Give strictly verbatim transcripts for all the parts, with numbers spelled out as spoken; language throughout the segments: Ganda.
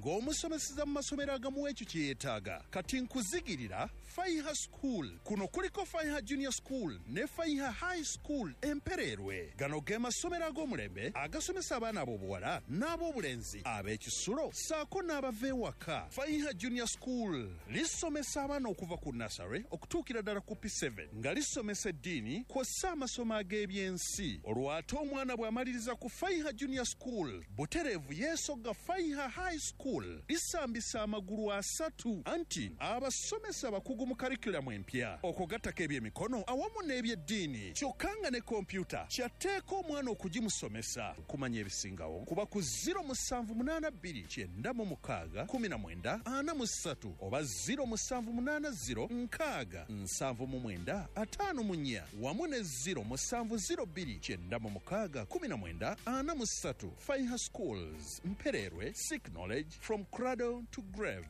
ng'omusomeseza mu masomero agamu ekyo kye yeetaaga. Kati nkuzigirira Faiha School. Kuno kuliko Faiha Junior School ne Faiha High School Empererwe. Gano ge masomero ag'omulembe agasomesa abaana ab'obuwala n'ab'obulenzi ab'ekisulo saako n'abava ewaka. Faiha Junior School lisomesa abaana okuva ku nursery okutuukira ddala ku P seven nga lisomesa eddiini kw'ossa amasomo ag'ebyensi. Olwo ate omwana bw'amaliriza ku Faiha Junior School butereevu yeesogga Faiha High School lisambisa amagulu asatu anti abasomesa bakugu mu karikulamu empya okugattako ebyemikono awamu n'ebyeddiini kyokka nga ne kompyuta kyatteeka omwana okugimusomesa. Kumanya ebisingawo kuba ku zero musanvu munaana bbiri kyenda mu mukaaga kumi na mwenda ana mu ssatu oba zero musanvu munaana zero nkaaga nsanvu mu mwenda ataano mu nnya wamu ne zero musanvu zero bbiri kyenda mu mukaaga kumi na mwenda ana mu ssatu. Faiha Schools Mpererwe, seek knowledge from cradle to grave.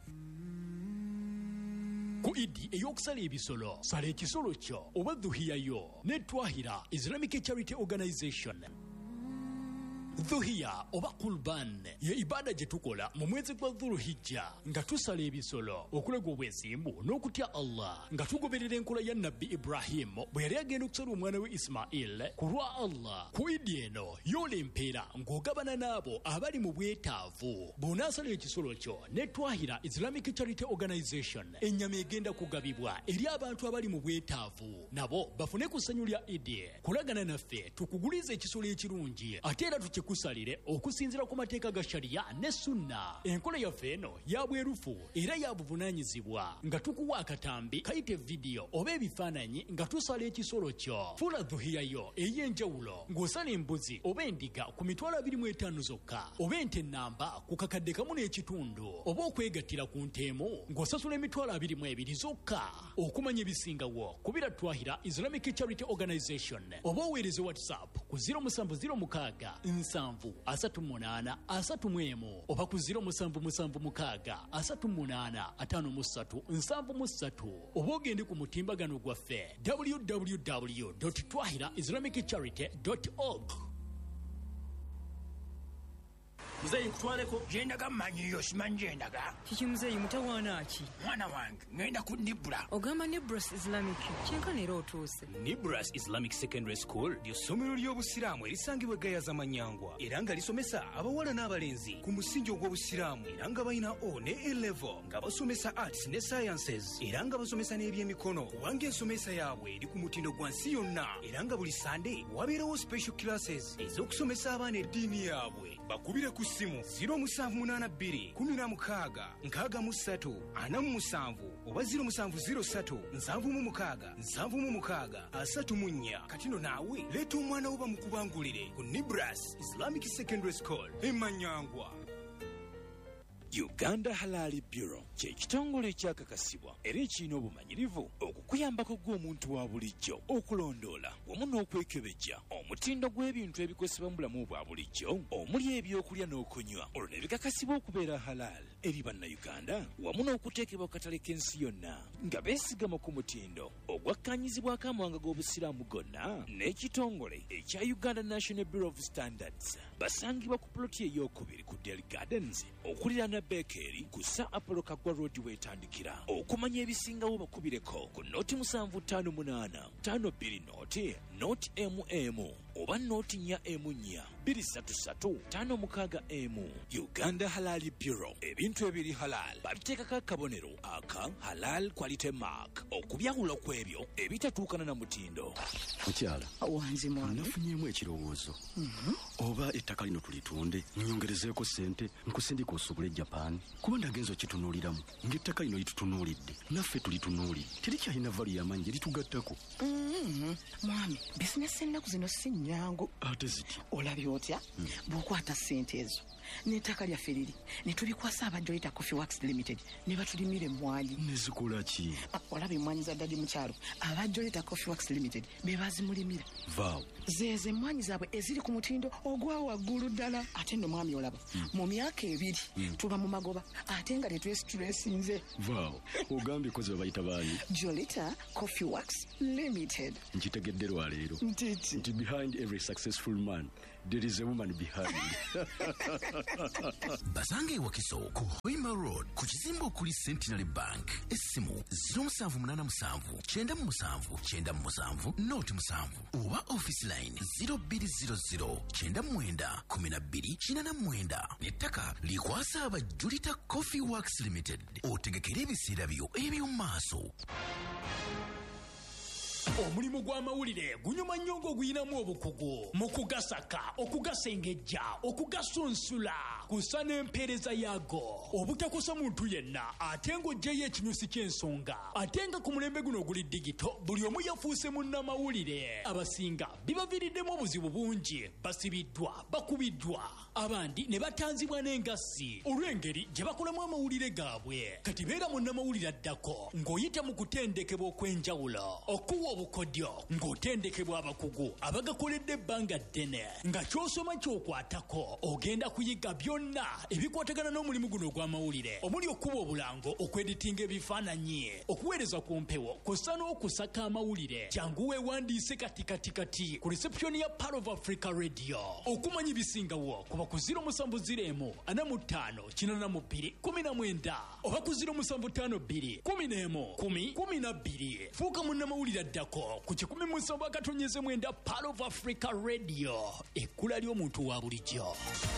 Ku idi ey'okusala ebisolo sala ekisolo kyo oba dhuhiyayo ne Twahira Islamic Charity Organization. Dhuhiya oba Qurban ye ibada gye tukola mu mwezi gwa Dhulhijja nga tusala ebisolo okulega obwesimbu n'okutya Allah nga tugoberera enkola ya Nabbi Ibrahim bwe yali agenda okusala omwana we Ismail ku lwa Allah. Ku idi eno yola empeera ng'ogabana n'abo abali mu bwetaavu. Bw'onaasala ekisolo kyo ne Twahira Islamic Charity Organization ennyama egenda kugabibwa eri abantu abali mu bwetaavu nabo bafune ku ssanyu lya idi. Kulagana naffe tukuguliza ekisolo ekirungi ate era tuki kusalire okusinzira ku mateeka ga sharia ne sunna. Enkola yaffe eno ya bwerufu era ya buvunaanyizibwa nga tukuwa akatambi kayite video oba ebifaananyi nga tusala ekisolo kyo. Fula dhuhiyayo ey'enjawulo ng'osala embuzi oba endiga ku mitwalo abiri mu etaano zokka oba ente ennamba ku kakadde kamu n'ekitundu oba okwegattira ku nteemu ng'osasula emitwalo abiri mu ebiri zokka. Okumanya ebisingawo kubira Twahira Islamic Charity Organization oba oweereze WhatsApp ku zero musanvu zero mukaaga nsanvu asatu munaana asatu mu emu oba ku zero musanvu musanvu mukaaga asatu munaana ataano mu ssatu nsanvu mu ssatu oba ogende ku mutimbagano gwaffe w w w dot twahira islamic charity dot org. Muzeyi kutwaleko jendaga manyiyo simanyi jendaga kiki muzeyi mutawaana ki mwana wange ngenda ku Nibra. Ogamba Nibras Islamic kyenkana era otuuse. Nibras Islamic Secondary School ly'essomero ly'obusiraamu erisangibwa Gayaza Manyangwa era nga lisomesa abawala n'abalenzi ku musingi ogw'obusiraamu era nga balina O ne A level nga basomesa arts ne sciences era nga basomesa n'ebyemikono kubanga ensomesa yaabwe eri ku mutindo gwa nsi yonna era nga buli Sunday wabeerawo special classes ez'okusomesa abaana eddiini yaabwe. Bakubire ku simu zero musanvu munaana bbiri kumi na mukaaga nkaaga mu ssatu ana mu musanvu oba zero musanvu zero ssatu nsanvu mu mukaaga nsanvu mu mukaaga asatu mu nnya. Katino naawe leeta omwana wo bamukubangulire ku Nibras Islamic Secondary School e Manyangwa. Uganda Halal Bureau kye kitongole ekyakakasibwa era ekirina obumanyirivu okukuyambako gw'omuntu wa bulijjo okulondoola wamu n'okwekebejja omutindo gw'ebintu ebikozesebwa mu bulamu bwa bulijjo omuli ebyokulya n'okunywa olwo ne bikakasibwa okubeera halal eri bannayuganda wamu n'okuteekebwa ku katale k'ensi yonna nga beesigama ku mutindo ogwakkaanyizibwako amawanga g'obusiraamu gonna n'ekitongole ekya Uganda National Bureau of Standards. Basangibwa ku ploti ey'okubiri ku Dairy Gardens okuliraana Bekeri kusa Apollo Kagwa Road wetandikira. Okumanya ebisingawo bakubireko ku noti musanvu ttaano munaana ttaano bbiri noti noti M M oba noti nnya M nnya bbiri ssatu ssatu ttaano mukaaga M. Uganda Halal Bureau ebintu ebiri halal babiteekako akabonero aka halal quality mark okubyawula kw'ebyo ebitatuukana na mutindo. Mukyala wanzi mwana nafunyemu ekirowoozo oba ettaka lino tulitunde nyongerezeeko ssente nkusindika osobole Japan kuba ndagenzo kitunuuliramu ng'ettaka lino litutunuulidde naffe tulitunuulidde terikyalina vali y'amaanyi litugattako. Mwami bizinesi ennaku zino si nnyangu ate ziti olabye otya bw'okwata ssente ezo n'ettaka lyaffe liri ne tulikwasa abajolita Coffee Works Limited ne batulimira emmwanyi. nezikola ki? Olabye emmwanyi za ddadi mukyalo abajolita Coffee Works Limited be bazimulimira vaawo zeeze emmwanyi zaabwe eziri ku mutindo ogwa waggulu ddala. Ate nno mwami olaba mu myaka ebiri tuba mu magoba ate nga tetwesitulesinze. vaawo ogambye kozi babayita baani? Jolita Coffee Works Limited. Nkitegedde lwaleero ntiti nti behind behind every successful man, there is a woman behind. Basange Wakiso, ku Hoima Road, ku kizimbe okuli Centenary Bank, essimu zero seven eight seven Chenda Musanvu, Chenda Musanvu, Note Musanvu, oba office line zero two zero zero Chenda Mwenda, Kumina Bidi, Chinana Mwenda, Netaka, likwasa aba Julita Coffee Works Limited, otegekere ebiseera byo eby'omaaso. Omulimu gw'amawulire gunyuma nnyo ng'oguyinamu obukugu mu kugasaka okugasengejja okugasunsula kusa n'empeereza yaago obutakosa muntu yenna ate ng'oggyeyo ekinyusi ky'ensonga ate nga ku mulembe guno oguli digito buli omu yafuuse munnamawulire abasinga bibaviiriddemu obuzibu bungi basibiddwa bakubiddwa abandi ne batanzibwa n'engassi olw'engeri gye bakolamu amawulire gaabwe kati beera munnamawulire addako ng'oyita mu kutendekebwa okw'enjawulo okuwa obukodyo ng'otendekebwa abakugu abagakoledde ebbanga ddene nga ky'osoma ky'okwatako ogenda kuyiga byonna ebikwatagana n'omulimu guno ogw'amawulire omuli okuba obulango okweditinga ebifaananyi okuweereza ku mpewo kw'ossa n'okusaka amawulire jangu weewandiise katikatikati ku reception ya Part of Africa Radio okumanya ebisingawo kuba ku zero seven zero emu ana mu ttaano kinana mu bbiri kumi na mwenda oba ku zero seven ttaano bbiri kumi n'emu kumi kumi na bbiri fuuka munnamawulire addako ku kikumi mu nsonga akatonyeze mwenda Part of Africa Radio ekkula ly'omuntu wa bulijjo.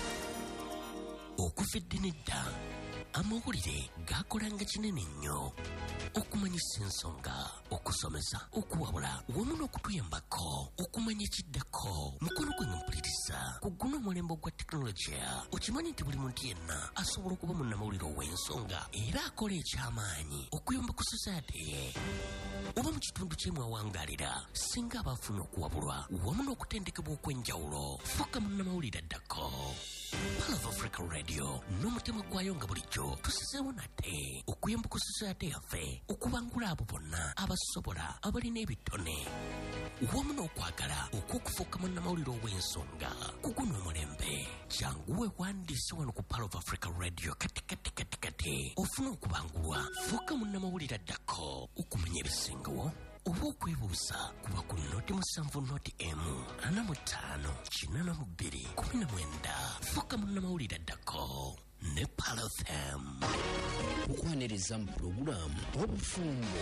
Okuva eddene dda amawulire gaakolanga kinene nnyo okumanyisa ensonga okusomesa okuwabula wamu n'okutuyambako okumanya ekiddako mukono gwe nga mpuliriza ku guno omulembe ogwa tekinologiya okimanyi nti buli muntu yenna asobola okuba munnamawulire ow'ensonga era akola eky'amaanyi okuyamba ku society ye oba mu kitundu kye mwawangaalira singa abaafuna okuwabulwa wamu n'okutendekebwa okw'enjawulo fuuka munnamawulire addako. Part of Africa Radio n'omutima gwayo nga bulijjo tusizeewo nate okuyamba ku society yaffe okubangula abo bonna abasobola abalina ebitone wamu n'okwagala okw'okufuuka munnamawulire ow'ensonga ku guno omulembe jangu weewandiise wano ku Part of Africa Radio kati kati kati kati ofuna okubangulwa fuuka munnamawulire addako okumanya ebisingawo oba okwebuuza kuba ku noti musanvu noti emu ana mu ttaano kinana mu bbiri kumi na mwenda fuuka munnamawulire addako ne P A L F M okwaniriza mu pulogulaamu obufumbo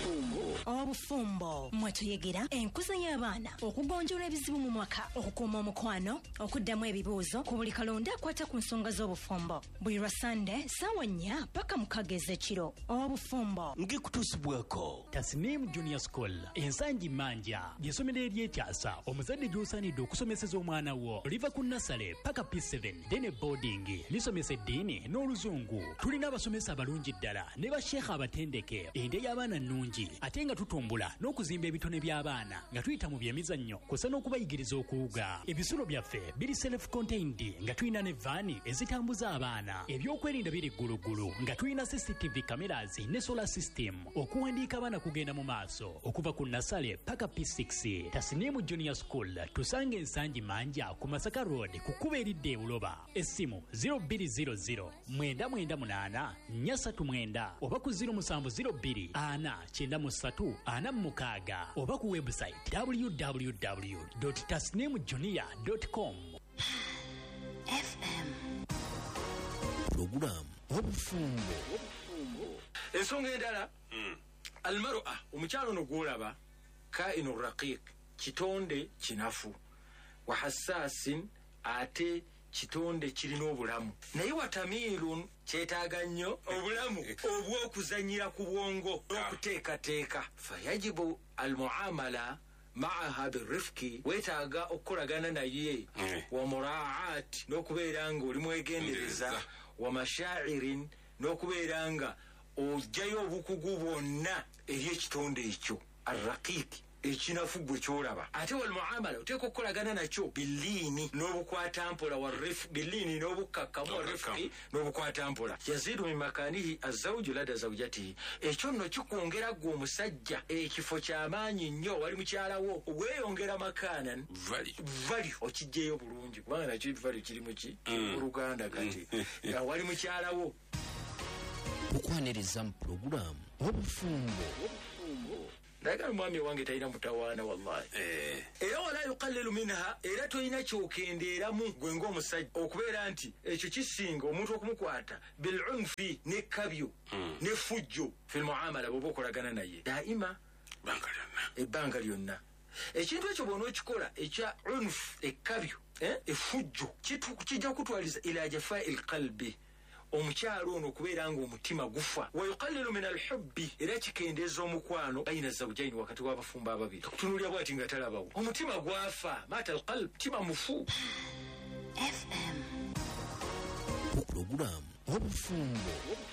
obufumbo mwetuyegera enkuza y'abaana okugonjoola ebizibu mu mwaka okukuuma omukwano okuddamu ebibuuzo ku buli kalonda akwata ku nsonga z'obufumbo buli lwa sande ssaawa nnya paka mukaaga ez'ekiro obufumbo ng'ekutuusibwako Tasnim Junior School ensangi manja ly'essomero eryekyasa omuzadde gy'osaanidde okusomeseza omwana wo liva ku nasale paka P seven dene boarding lisomesa eddiini n'oluzungu tulina abasomesa abalungi ddala ne basheekha abatendeke ende y'abaana nnungi ate nga tutumbula n'okuzimba ebitone by'abaana nga tuyita mu byemizannyo kusa n'okubayigiriza okuwuga ebisulo byaffe biri self contained nga tulina ne vaani ezitambuza abaana ebyokwerinda biri ggulugulu nga tulina C C T V cameras ne solar system okuwandiika abaana kugenda mu maaso okuva ku nasale paka P six Tasnim Junior School tusange ensangi manja ku Masaka Road ku kkubo eridda e Buloba essimu zero two zero zero mwenda mwenda munaana nnya ssatu mwenda oba ku zero seven zero two ana kyenda mu ssatu ana mu mukaaga oba ku website w w w dot tasnim junior dot com. F M pulogulaamu obufumbo ensonga endala almaroa omukyalo ono gwolaba kainu raqiq kitonde kinafu wa hassaasin ate kitonde kirina obulamu naye watamiirun kyetaaga nnyo obulamu obw'okuzanyira ku bwongo n'okuteekateeka fayajibu almuamala maaha birifki weetaaga okukolagana naye wa muraaat n'okubeera nga oli mwegendereza wa mashairin n'okubeera nga ojjayo obukugu bwonna eri ekitonde ekyo arraqiiki ekinafu gwe kyolaba ate wal muamala oteeka okukolagana nakyo biliini n'obukwatampola warif biliini n'obukkakkamu warifiki n'obukwatampola yaziidu min makanihi azawuju lada zawjatihi ekyo nno kikwongera gwe omusajja ekifo ky'amaanyi nnyo wali mukyalawo weeyongera makaanan vali okijjeeyo bulungi kubanga nakyo vali kiri muki mu luganda kati nga wali mukyalawo okwaniriza mu pulogulaamu obufumbo ndagala mwami wange talina mutawaana wallahi era wala yuqallilu minha era toyina kyokendeeramu gwe ng'omusajja okubeera nti ekyo kisinga omuntu okumukwata bilunfi nekkabyo nefujjo fi lmuamala bwoba okolagana naye daima ebbanga lyonna ekintu ekyo bwona okikola ekya unf ekkabyo effujjo kijja kutwaliza ila jafai lqalbi omukyalo ono okubeera nga omutima gufa wayuqallilu min alhubbi era kikendeeza omukwano bayina zawjaini wakati w'abafumba ababiri okutunulya bwati nga talabawo omutima gwafa mata alqalb mutima mufu fm puroguramu obufumbo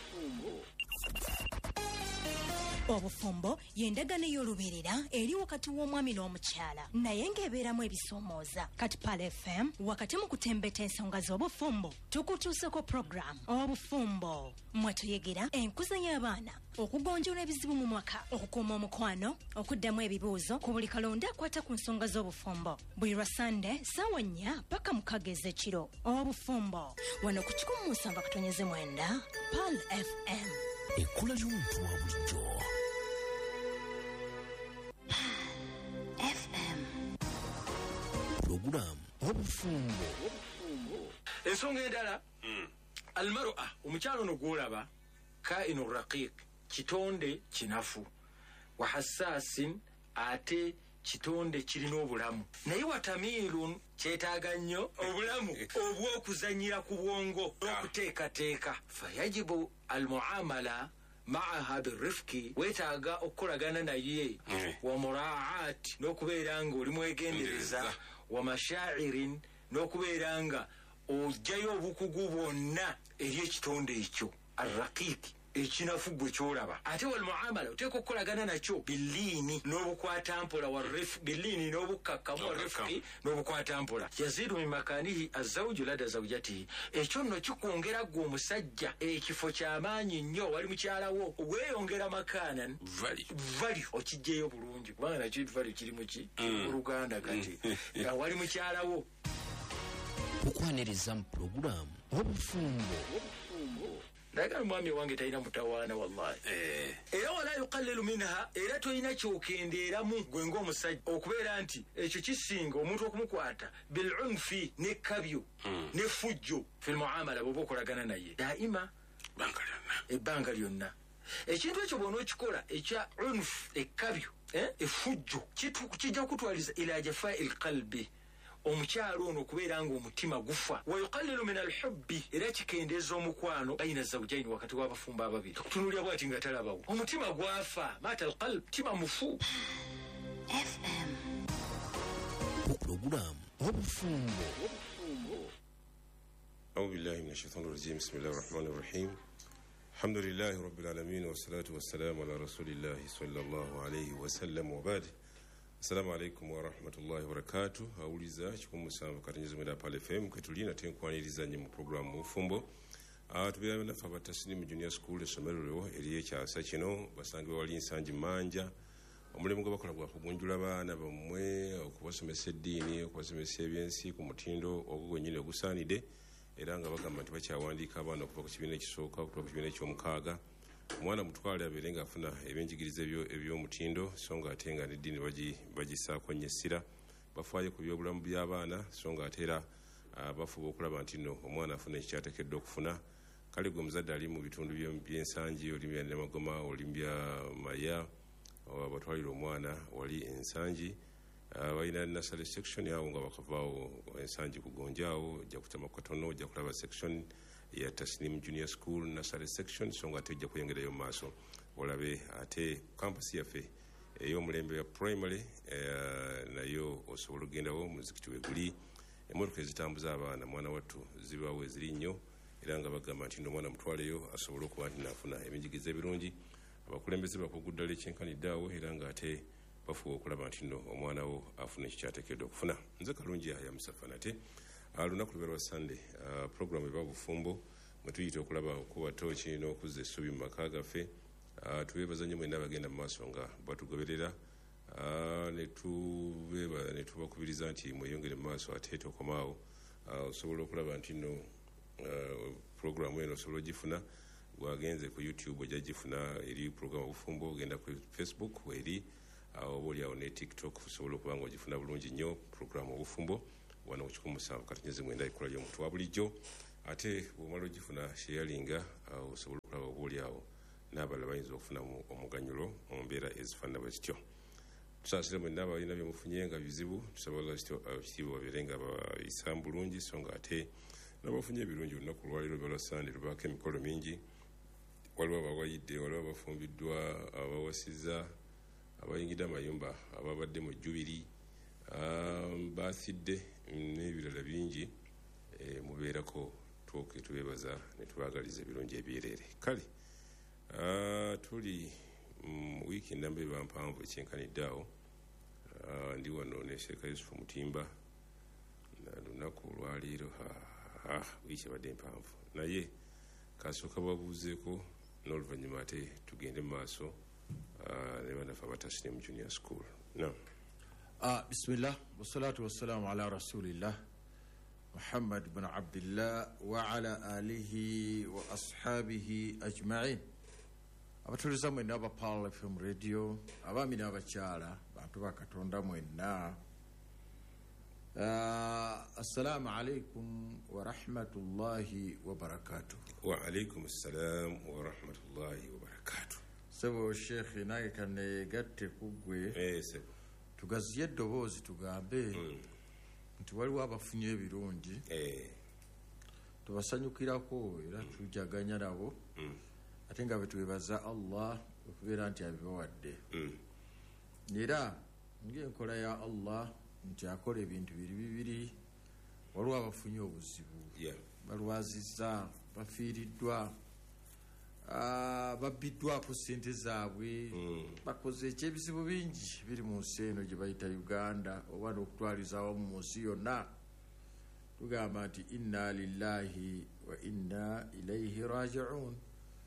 obufumbo y'endagaano ey'olubeerera eri wakati w'omwami n'omukyala naye ng'ebeeramu ebisoomooza kati pal fm wakati mu kutembeta ensonga z'obufumbo tukutuuseko puroguramu obufumbo mwe tuyegera enkuza y'abaana okugonjoola ebizibu mu mwaka okukuuma omukwano okuddamu ebibuuzo ku buli kalonda akwata ku nsonga z'obufumbo buli lwa sande ssaawa nnya paka mukaaga ez'ekiro obufumbo wano ku kikumi mu nsanvu akatonyeze mwenda pal fm ekkula ly'omuntu wa bulijjo fm puroguramu obufumbo ensonga endala almar'a omukyalo ono gwolaba kainu raqiq kitonde kinafu wa hassaasin ate kitonde kirina obulamu naye watamiirun kyetaaga nnyo obulamu obw'okuzanyira ku bwongo n'okuteekateeka fayajibu almuamala maaha birifki weetaaga okukolagana naye wa muraaat n'okubeera nga oli mwegendereza wa mashairin n'okubeera nga ojjayo obukugu bwonna eri ekitonde ekyo arraqiiki ekinafu gwe kyolaba ate wal muamala oteeka okukolagana nakyo biliini n'obukwatampola warif biliini n'obukkakkamu warifki n'obukwatampola yaziidu min makanihi azawju lada zawjatihi ekyo nno kikwongera gwe omusajja ekifo ky'amaanyi nnyo wali mukyalawo weeyongera makaanan value okijjeeyo bulungi kubanga nakyo value kiri muki mu luganda kati wali mukyalawo okwaniriza mu puroguramu obufumbo ndagala mwami wange talina mutawaana wallahi era wala yuqallilu minha era toyina kyokendeeramu gwe ng'omusajja okubeera nti ekyo kisinga omuntu okumukwata bilunfi nekkabyo nefujjo fi lmuamala bwoba okolagana naye daima ebbanga lyonna ekintu ekyo bwona okikola ekya unf ekkabyo effujjo kijja kutwaliza ila jafai lqalbi omukyalo ono okubeera nga omutima gufa wayuqallilu min alhubbi era kikendeeza omukwano bayina zawjaini wakati w'abafumba ababiri okutunulya bwati nga talabawo omutima gwafa mata alqalb mutima mufu fm puroguramu obufumbo أعوذ بالله من الشيطان الرجيم بسم الله الرحمن الرحيم الحمد لله رب العالمين والصلاة والسلام على رسول الله صلى الله عليه وسلم وبعد Assalamu alaikum wa rahmatullahi wa barakatuh. Auliza chikumu musanvu katinyizo mweda pale F M kwetulina tenkwaniriza nye mu programu mufumbo. Ah tubira na faba taslimu junior school esomero eriye kyasa kino basange wali nsanji manja. Omulemu gwa bakola gwa kugunjula baana bamwe okubasomesa eddiini okubasomesa ebyensi ku mutindo ogugonyine ogusaanide era nga bagamba nti bakyawandiika abaana okuva ku kibiina ekisooka okuva ku kibiina eky'omukaaga. Mwana mutwale abeere nga afuna ebyenjigiriza eby'omutindo so nga ate nga n'eddiini bagisaako nnyo essira bafaayo ku byobulamu by'abaana so nga ate era bafuba okulaba nti nno omwana afuna ekikyateekeddwa okufuna kale gwe omuzadde ali mu bitundu by'ensangi olimbya Namagoma olimbya Maya batwalira omwana wali ensangi balina nursery section awo nga bakavaawo ensangi kugonjaawo ojja kutema katono ojja kulaba section ya Tasnim Junior School nursery section so nga tujja kuyongerayo mu maaso olabe ate campus yaffe ey'omulembe ya primary nayo osobola okugendawo muzikiti weguli emmotoka ezitambuza abaana mwana wattu zibaawo eziri nnyo era nga bagamba nti omwana mutwaleyo asobole okuba nti naafuna ebyenjigiriza ebirungi abakulembeze bakuguddala ekyenkanidde awo era nga ate bafuba okulaba nti nno omwana wo afuna ekikyateekeddwa okufuna nze kalungi ya musafa nate lunaku lubeera lwa Sunday program eba bufumbo mwe tuyita okulaba okuba tooki n'okuzza essubi mu maka gaffe tubeebaza nnyo mwenna abagenda mu maaso nga batugoberera ne tubakubiriza nti mweyongere mu maaso ate tokomaawo osobola okulaba nti nno programu eno osobola ogifuna gwagenze ku YouTube ojja gifuna eri program obufumbo ogenda ku Facebook weri awo obaoliawo ne tiktok osobola okuba nga ogifuna bulungi nnyo puroguramu obufumbo wano ku kikumi musanvu katonnyezi mwenda ekikola y'omuntu wa bulijjo ate bwomala ogifuna sheyalinga awo osobola okulaba obaoliawo n'abalala bayinza okufunamu omuganyulo mu mbeera ezifaanana bwe zityo tusaasire mwenna abalina byemufunye nga bizibu tusaba allah ekitiibwa babeere nga bayisa bulungi so nga ate nabafunye ebirungi olunaku lwaliro lwa sande lubaako emikolo mingi waliwo abawayidde waliwo abafumbiddwa abawasiza abayingidde amayumba ababadde mu jubiri bathidde n'ebirala bingi mubeerako twoke tubeebaza ne tubaagaliza ebirungi ebyereere kale tuli mu wiiki namba eba mpanvu ekyenkanidde awo ndi wano ne sheeka yusufu mutimba lunaku olwaleero wiiki ebadde empanvu naye kasooka babuuzeeko n'oluvannyuma ate tugende mu maaso ne banafe abatasine mu junior school nam bismillah wassalatu wassalamu ala rasulillah muhammad bin abdillah wa ala alihi wa ashabihi ajmain abatuliza mwenna aba Pearl F M radio abaami n'abakyala bantu ba katonda mwenna assalamu alaikum wa rahmatullahi wa barakatuh wa alaikum assalam wa rahmatullahi wa barakatuh sebo shekhi naye kane gatte kugwe eh sebo tugaziye eddoboozi tugambe nti waliwo abafunye ebirungi tubasanyukirako era tujaganya nabo ate nga betuwebaza allah okubeera nti abibawadde era ng'enkola ya allah nti akola ebintu biri bibiri waliwo abafunye obuzibu balwazizza bafiiriddwa babbiddwako sente zaabwe bakoze ekyebizibu bingi biri mu nsi eno gye bayita uganda oba n'okutwaliza awamu mu nsi yonna tugamba nti inna lillahi wa inna ilaihi rajiun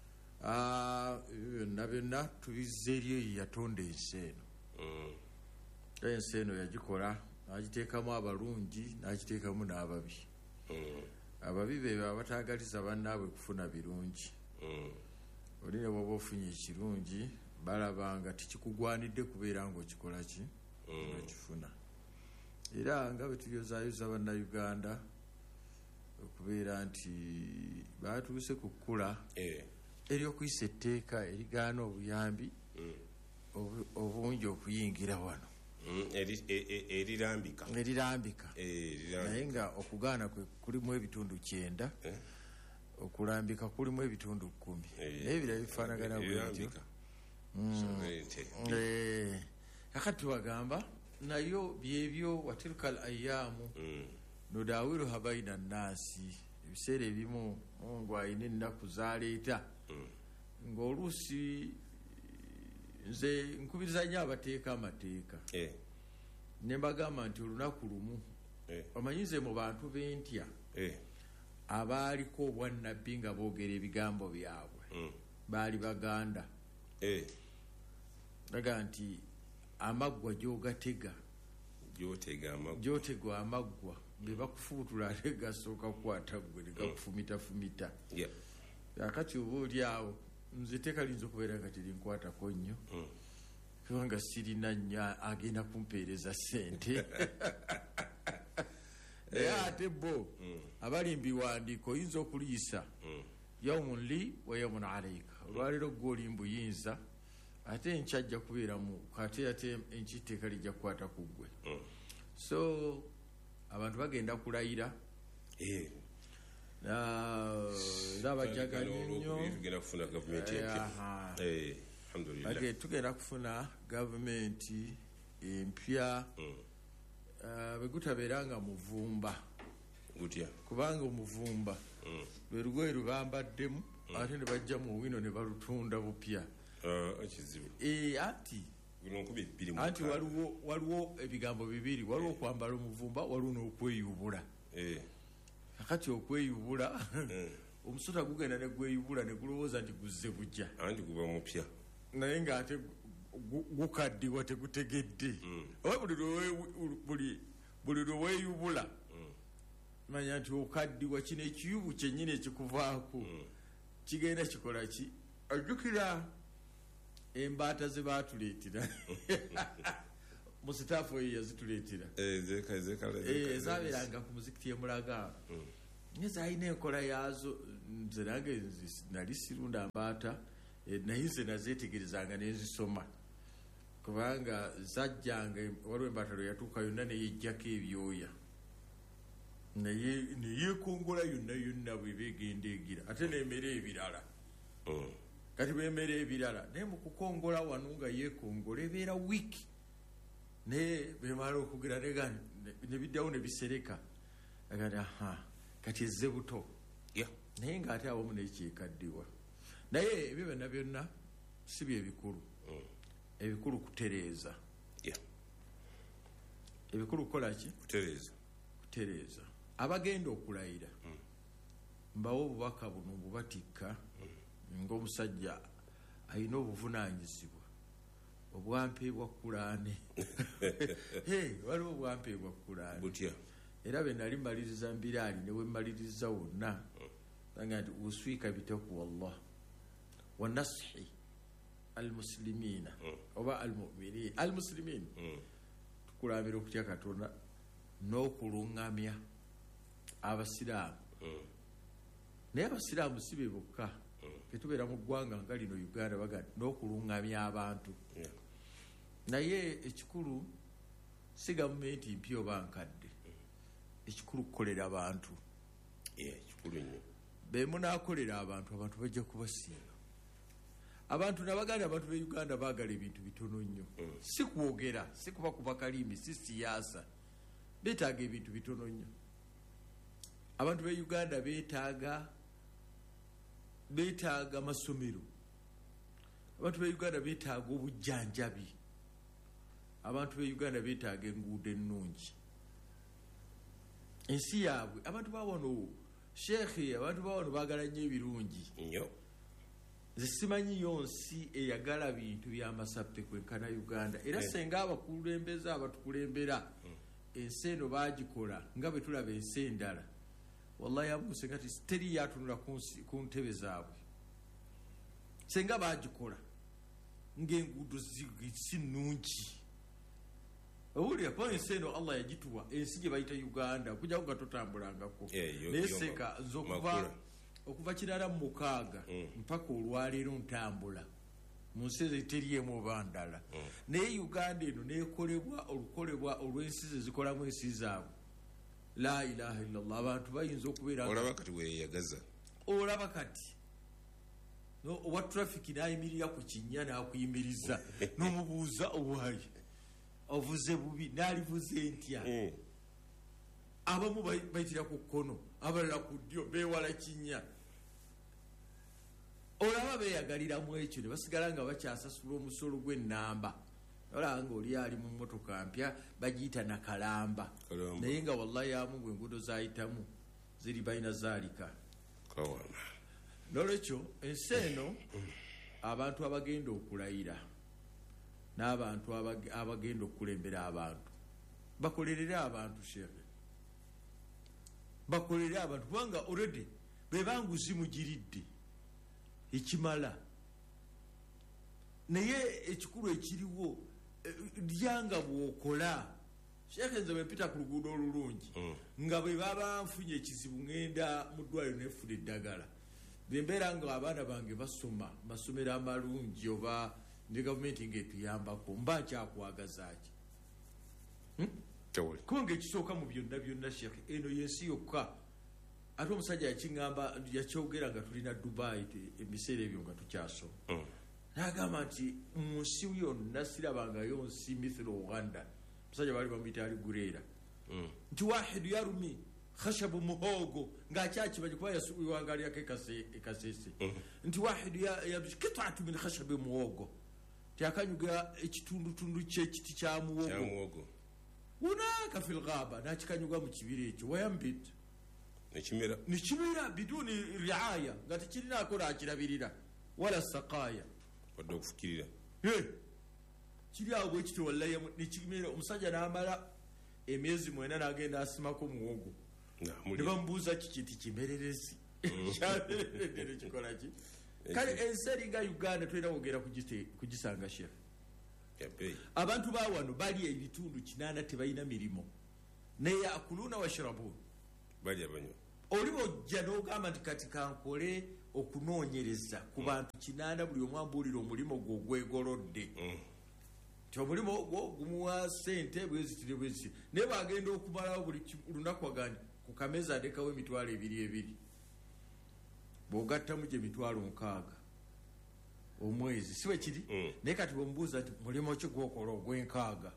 byonna byonna tubizza eri eyo yatonda ensi eno ensi eno yagikola n'agiteekamu abalungi n'agiteekamu n'ababi ababi be abataagaliza bannaabwe kufuna birungi oli ne bwoba ofunye ekirungi balaba nga tikikugwanidde kubeera ngaokikola ki ngakifuna era nga bwe tuyozaayoza bannayuganda okubeera nti batuuse ku kkula eryokuyisa etteeka erigaana obuyambi obungi okuyingira wano erirambika erirambika naye nga okugaana kwe kulimu ebitundu kyenda okulambika kulimu ebitundu kkumi naye ebirala bifaanagana bwetyo kakati wagamba nayo byebyo watilka al ayaamu nudaawiruha baina nnaasi ebiseera ebimu mungu alina ennaku zaleeta ng'oluusi nze nkubiriza nnyo abateeka amateeka ne mbagamba nti olunaku lumu omanyize mu bantu b'entya abaaliko obwannabbi nga boogera ebigambo byabwe baali baganda naga nti amaggwa gy'ogatega gy'otegwa amaggwa be bakufuutula ate gasooka kukwata gwe ne gakufumitafumita akati oba oli awo nze tekalinza okubeera nga terinkwatako nnyo kubanga sirina nnyo agenda kumpeereza ssente naye ate bo abalimbi wandiiko oyinza okuliyisa yaumun li wa yaumun alaika olwaleero gwe oli mbuyinza ate enkyajja kubeera mu ate ate enkiteeka lijja kukwata ku ggwe so abantu bagenda kulayira era bajaganye nnyo tugenda kufuna gavumenti empya begutabeera nga muvumba kubanga omuvumba lwe lugoye lubambaddemu ate ne bajja mu wino ne balutunda bupya anti anti waliwo ebigambo bibiri waliwo okwambala omuvumba waliwo n'okweyubula kakati okweyubula omusota gugenda ne gweyubula ne gulowooza nti guzze bujja anti guba mupya naye ng'ate gukaddiwa tegutegedde oba buli lwe weeyubula manya nti okaddiwa kino ekiyubu kyennyini ekikuvaako kigenda kikola ki ajjukira embaata ze baatuleetera mu sitaafu eyo yazituleetera ezaabeeranga ku muzikiti emulaga naye zaalina enkola yaazo. nze nange nali sirunda mbaata naye nze nazeetegerezanga nenzisoma kubanga zajjanga waliwo embaata lwe yatuuka yonna neyejjako ebyoya naye neyekongola yonna yonna bweba egenda egira ate nemere ebirala kati bwemere ebirala naye mukukongola wano nga yekongola ebeera wiiki naye bemala okugera nebiddawo nebisereka agati aha kati ezze buto naye ngaate awamu nekyekaddiwa naye ebyo byonna byonna si byebikulu. Ebikulu kutereeza ebikulu kukolaki kutereeza abagenda okulayira mbawo obubaka buno bubatikka ng'omusajja alina obuvunanyizibwa obwampeebwa kulaane waliwo obwampeebwa kulaane era be nali mmaliriza mbiraali ne we mmaliriza wonna nga nti uswika bitaku wallah wa nashi almuslimina oba almuminin almuslimin tukulamira okutya Katonda n'okuluŋŋamya abasiraamu naye abasiraamu si be bokka tetubeera mu ggwanga nga lino Uganda baga n'okuluŋŋamya abantu naye ekikulu si gavumenti mpya oba nkadde ekikulu kukolera abantu be munaakolera abantu abantu bajja kubasinga. Abantu nabaganda abantu be Uganda baagala ebintu bitono nnyo si kwogera si kuba kuba kalimi si siyaasa beetaaga ebintu bitono nnyo. Abantu be Uganda beetaaga beetaaga masomero. Abantu be Uganda beetaaga obujjanjabi. Abantu be Uganda beetaaga enguudo ennungi. Ensi yaabwe abantu bawano sheekhi abantu bawano baagala nnyo ebirungi nnyo. Nze simanyi yonsi eyagala bintu by'amasappe kwenkana Uganda era senga abakulembeza abatukulembera ensi eno baagikola nga bwe tulaba ensi endala wallahi abuse nga teri yatunula ku ntebe zaabwe senga baagikola ng'enguudo si nnungi. Owulira kuba ensi eno Allah yagituwa ensi gye bayita Uganda okujjako nga totambulangako naye seka nze okuva okuva kirala mu mukaaga mpaka olwaleero ntambula mu nsi ezo teriemu oba ndala naye Uganda eno neekolebwa olukolebwa olw'ensi ze zikolamu ensi zaabwe. La ilaha illallah abantu bayinza okubeera olaba kati weeyagaza olaba kati owa traffic n'ayimirira ku kinnya n'akuyimiriza n'omubuuza obwayi ovuze bubi n'alivuze ntya abamu bayitira ku kkono abalala ku ddyo beewala kinnya olaba beeyagaliramu ekyo ne basigala nga bakyasasula omusolo gw'ennamba olaba nga oli ali mu mmotoka mpya bagiyita nakalamba naye nga wallahi amu bwe enguudo zayitamu ziri balina zaalika. N'olwekyo ensi eno abantu abagenda okulayira n'abantu abagenda okukulembera abantu bakolerere abantu sheekhe bakolerere abantu kubanga already bebanguzi mugiridde ekimala naye ekikulu ekiriwo lyanga bw'okola sheekhe nze bwempita ku luguudo olulungi nga bwe baba nfunye ekizibu ŋŋenda mu ddwaliro nefuna eddagala bembeera nga abaana bange basoma masomero amalungi oba ne gavumenti ng'etuyambako mba nkyakwagazaki kubanga ekisooka mu byonna byonna sheekhe eno yensi yokka ate omusajja yakiŋŋamba yakyogera nga tulina Dubai ebiseera ebyo nga tukyasoma n'agamba nti mu nsi yonna sirabangayo nsi mithilo Uganda omusajja baali bamuyita ali gureera nti wahidu yarumi khashabu muhogo ng'akyakimanyi kuba yawangalirako ekasese nti wahidu kitatu min khashabu muhogo tyakanyuga ekitundutundu kyekiti kya muwogo hunaka fil ghaba nakikanyuga mu kibira ekyo wayambit nekimera nekimera biduni riaya nga tekirinaako nakirabirira wala sakaya wadde okufukirira kiri awo bwe kiti wallahi nekimera omusajja n'amala emyezi mwena n'agenda asimako muwogo ne bamubuuza kiki nti kimererezi kyamererede nekikolaki kale ensi eringa uganda tulina wogera kugisanga shefu abantu bawano bali ebitundu kinaana tebalina mirimu neyakuluna washrabun balya banywa oli bojja n'ogamba nti kati kankole okunoonyereza ku bantu kinaana buli omu ambuulira omulimu gwe ogwegolodde ti omulimu ogwo gumuwa sente bwezitire bwezitire naye bagenda okumalawo buli lunaku agandi ku kameza adekawo emitwalo ebiri ebiri bw'ogattamu gye mitwalo nkaaga omwezi si bwe kiri naye kati bwemubuuza nti mulimu ki gwokola ogw'enkaaga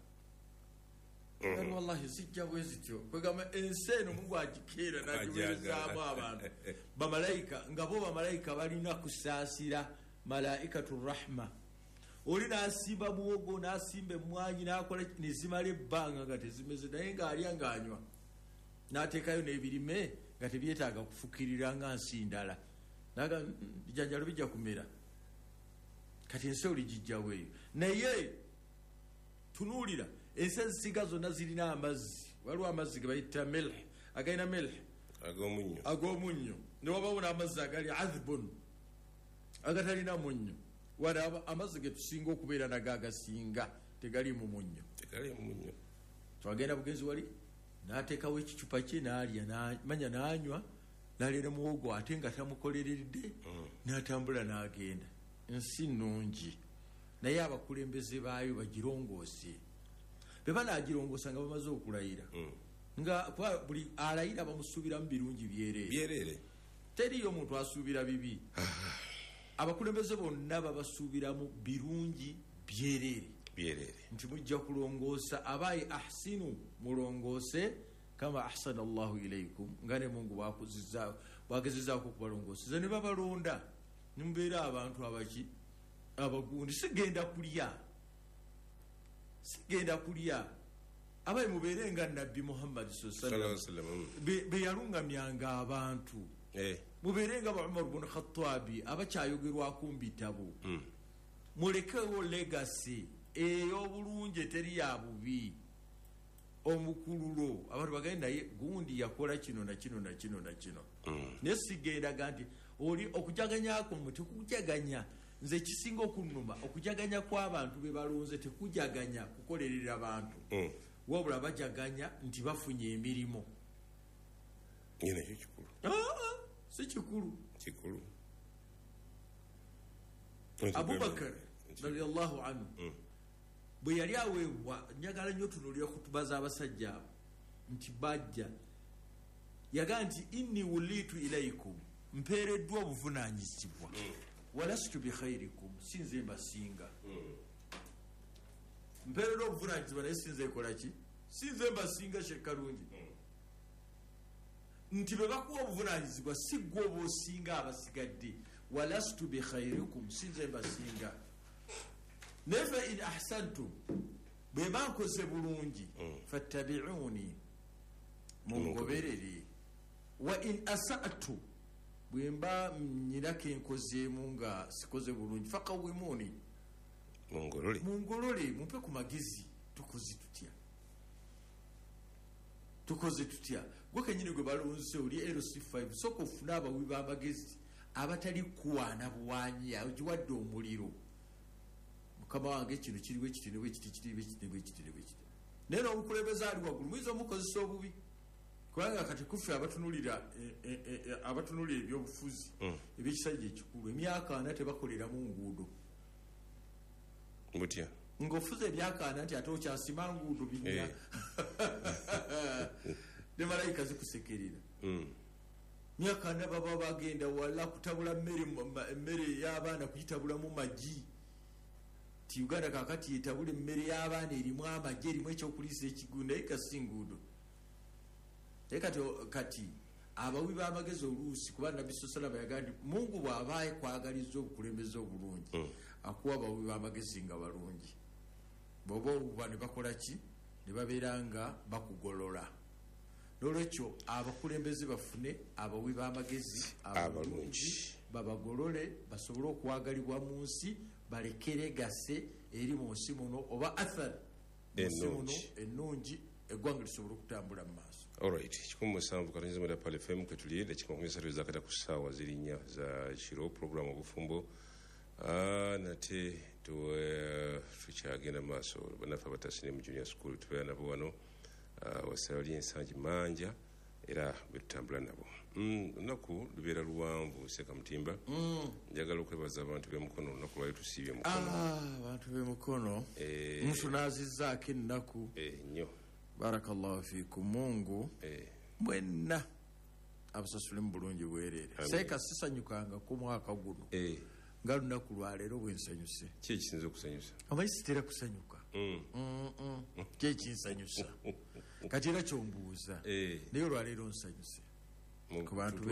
ali wallahi zijja bwe zityo kwegamba ensi eno mugwagikeera nagiweerezaamu abantu bamalayika nga bo bamalayika balina kusaasira malaikatu rahma oli nasimba muwogo nasimba emwanyi nakola nezimala ebbanga nga tezimeze naye ngaalya ngaanywa nateekayo n'ebirime nga tebyetaaga kufukirira nga nsi ndala naga bijanjalo bijja kumera kati ensi oli gijjaweeyo naye tunuulira ensi ezisinga zonna zirina amazzi waliwo amazzi ge bayita milh agalina milh ag'omunnyo ag'omunnyo newabawona amazzi agali adhbun agatalina munnyo wala amazzi ge tusinga okubeera nago agasinga tegalimu munnyo tegalimu twagenda bugenzi wali n'ateekawo ekicupa kye n'alya manya n'anywa n'alya ne muwogo ate nga tamukoleredde n'atambula n'agenda ensi nnungi naye abakulembeze baayo bagirongoose be banagirongoosa nga bamaze okulayira nga buli alayira bamusuubiramu birungi byereere teriyo omuntu asuubira bibi abakulembeze bonna babasuubiramu birungi byereere nti mujja kulongoosa abayi ahsinu mulongoose kama ahsana allahu ilaikum nga ne mungu bwagezezaako okubalongooseza ne babalonda nimubeera abantu abaki abagundi sigenda kulya sigenda kulya abayi mubeere nga nabbi muhammadi beyalungamyanga abantu mubeere nga ba umar bun khattabi abakyayogerwako mu bitabo mulekewo legasi ey'obulungi eteri ya bubi omukululo abantu bagende naye gundi yakola kino na kino na kino na kino naye sigendaga nti oli okujaganyako mwe tekujaganya nze ekisinga okunuma okujaganya kw'abantu be balonze tekujaganya kukolerera abantu wabula bajaganya nti bafunye emirimu nakyo kikulu si kikulu kikulu abubakar radiallahu anhu bwe yali aweebwa njagala nnyo tunuulira kutuba z'abasajja abo nti bajja yagaa nti inni wulitu ilaikum mpeereddwa obuvunaanyizibwa walastu bikhairikum sinze mbasinga mpeereddwa obuvunaanyizibwa naye sinze ekola ki sinze mbasinga shekalungi nti bwe bakuwa obuvunaanyizibwa si gwe oba osinga abasigadde walastu bikhairikum sinze mbasinga naye fa in ahsantum bwe bankoze bulungi fattabiuni mungoberere wa in asatu bwe mba nyinako enkozeemu nga sikoze bulungi fakawimuni mungolole mumpe ku magezi tukoze tutya tukoze tutya gwe kenyini gwe balonze oli L C five soka ofuna abawi b'amagezi abatali kuwaana buwanyi agiwadde omuliro mukama wange kino kiriwo ekitiriwo ekiti kiriwo ekitiriwo ekitiriwo ekiti naye n'obukulembeze ali waggulu muyinza omukozesa obubi kubanga kati kufe abatunulira abatunulira ebyobufuzi ebyekisajja ekikulu emyaka ana tebakoleramu nguudo mutya ng'ofuza emyaka ana nti ate okyasima nguudo binya ne malayika zikusekerera myaka ana baba bagenda wala kutabula emmere y'abaana kugitabulamu magi ti uganda kakati yetabula emmere y'abaana erimu amagi erimu ekyokuliisa ekigulu naye kasi nguudo naye kati kati abawi b'amagezi oluusi kuba nabbi salama yagaa nti mungu bw'abaaye kwagaliza obukulembeze obulungi akuwa abawi b'amagezi nga balungi bw'oba obuba ne bakola ki ne babeera nga bakugolola n'olwekyo abakulembeze bafune abawi b'amagezi abalungi babagolole basobole okwagalibwa mu nsi balekere gase eri mu nsi muno oba athar mu nsi muno ennungi eggwanga lisobole okutambula mu maaso alright kikumi musanvu katonyiza mwenda pal fm kwetuli dakika makumi esatu ezakata ku ssaawa ziri nnya za kiro programu obufumbo nate tukyagenda maaso banaffe abatasine mu junior school tubeera nabo wano wasala li ensangi manja era betutambula nabo olunaku lubeera luwanvu Seeka Mutimba njagala okwebaza abantu b'emukono olunaku lwali tusiibye mukono abantu b'emukono mutunazizzaako ennaku nnyo barakallahu fiikum mungu mwenna abasasule mu bulungi bwereere Seeka sisanyukanga ku mwaka guno nga lunaku lwaleero bwensanyuse ki ekisinza okusanyusa omanyi sitera kusanyuka ki ekinsanyusa kati era kyombuuza naye olwaleero nsanyuse ku bantu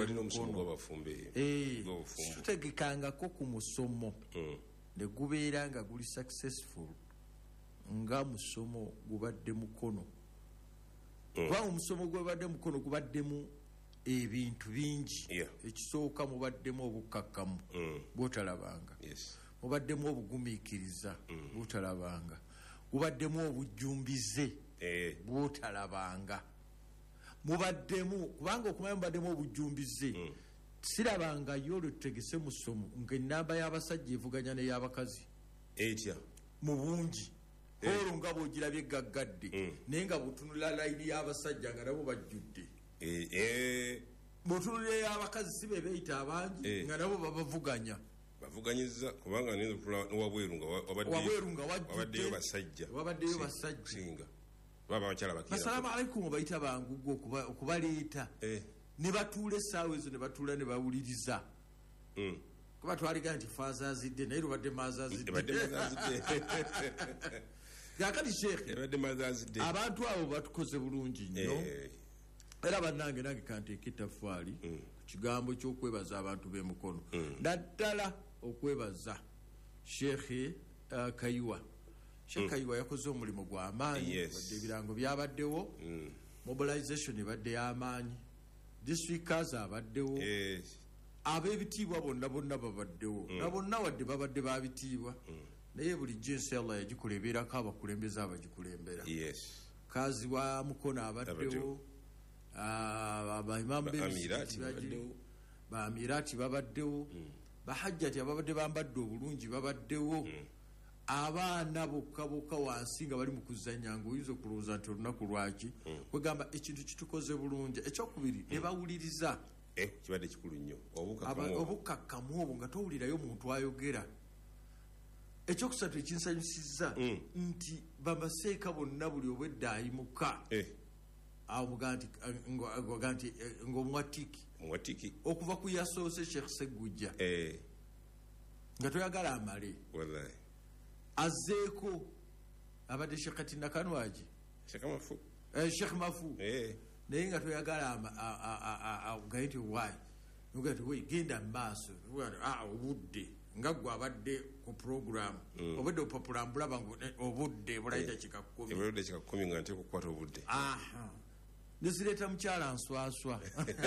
tutegekangako ku musomo ne gubeera nga guli successful nga musomo gubadde mukono kuba omusomo gwebadde mukono gubaddemu ebintu bingi ekisooka mubaddemu obukkakkamu bwotalabanga mubaddemu obugumiikiriza bwotalabanga mubaddemu obujjumbize bwotalabanga mubaddemu kubanga okumanya mubaddemu obujjumbize sirabangayo olwo tutegese mu ssomo ng'ennamba y'abasajja evuganya n'ey'abakazi etya mu bungi olwo nga bw'ogirabye gaggadde naye nga butunula layini y'abasajja nga nabo bajjudde bw'otunulira ey'abakazi si be beeyita abangi nga nabo babavuganya bavuganyiza kubanga wabweru nga wabaddeyo basajja wabaddeyo basajja singa baba bakyala bakira assalamu alaikum obayita bangugu okubaleeta ne batuula essaawa ezo ne batuula ne bawuliriza kuba twaliga nti faaza azidde naye lubadde maaza azidde kakati sheekhe abantu abo batukoze bulungi nnyo era bannange nange kanteeka ettaffaali ku kigambo ky'okwebaza abantu b'emukono naddala okwebaza sheekhe kayiwa sheekhe kayiwa yakoze omulimu gw'amaanyi wadde ebirango byabaddewo mobilization ebadde y'amaanyi districtors abaddewo ab'ebitiibwa bonna bonna babaddewo na bonna wadde babadde babitiibwa naye bulijjo ensi Allah yagikola ebeerako abakulembeze abagikulembera kazi wa mukono abaddewo baimamu bamirati babaddewo bahajjati ababadde bambadde obulungi babaddewo abaana bokka bokka wansi nga bali mu kuzanya nga oyinza okulowooza nti olunaku lwaki kwegamba ekintu kitukoze bulungi ekyokubiri ne bawuliriza kibadde kikulu nnyo obukakkamu obwo nga towulirayo muntu ayogera ekyokusatu ekinsanyusizza nti bamaseeka bonna buli obwedda ayimuka awoga nti ng'omwatiki okuva ku yasoose Sheikh Segujja nga toyagala amale azzeeko abadde Sheikh Tinakanwaji Sheikh Mafu naye nga toyagala gaye nti wayi noga ti wei genda mu maaso obudde nga gwe abadde ku programu obudde opapulambula bangu obudde bulayita kikakumi nga nteeka okukwata obudde nesireeta mukyala nswaswa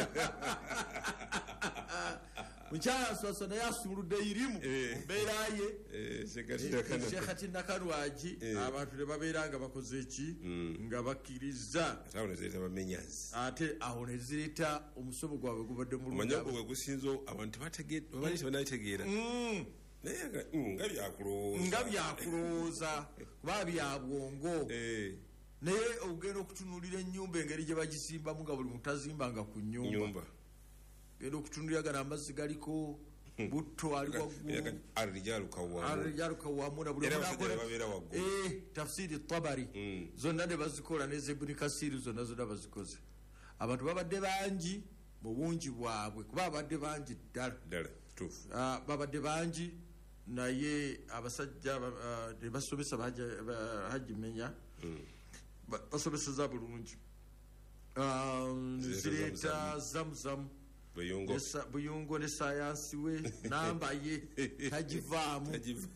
mukyala nswaswa naye asuuludde irimu mbeera ye Sheikh Tinakanwaji abantu ne babeera nga bakoze eki nga bakkiriza ate awo ne zireeta omusomo gwabwe gubadde mulumanyagwe gusinza abantu tebanayitegeera naye nga byakulowooza kuba bya bwongo naye ogenda okutunulira ennyumba engeri gye bagisimbamu nga buli muntu azimbanga ku nnyumba genda okutunulira gana amazzi galiko butto ali wagguluarijalukawamu tafsiri Tabari zonna ne bazikola ne Ibn Kasiri zonna zonna bazikoze abantu babadde bangi mu bungi bwabwe kuba babadde bangi ddala babadde bangi naye abasajja ne basomesa Hajimenya basomeseza bulungi zireeta zamuzamu buyungo ne sayansi we namba ye tagivaamu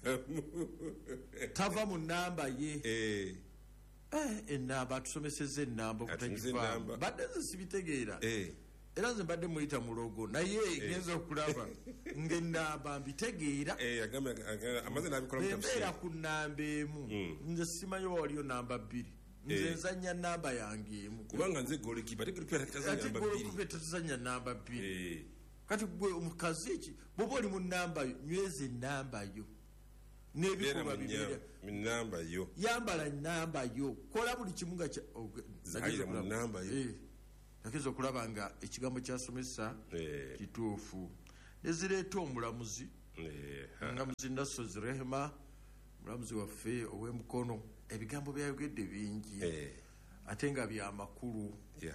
tava mu namba ye enamba atusomeseza enamba okutagivaamu badde nze sibitegeera era nze mbadde muyita mulogo naye genza okulaba ng'enamba mbitegeera bembeera ku namba emu nze simanyi oba waliyo namba bbiri nze nzanya namba yange emu kubanga nze golikipa tetuzanya namba bbiri kati gwe omukazi eki bwoba oli mu namba nyweza enamba yo n'ebikolwa bibera namba yo yambala namba yo kola buli kimu nga nageza okulaba nga ekigambo kyasomesa kituufu nezireeta omulamuzi omulamuzi Nasozi Rehema omulamuzi waffe ow'emukono ebigambo byayogedde bingi ate nga byamakulu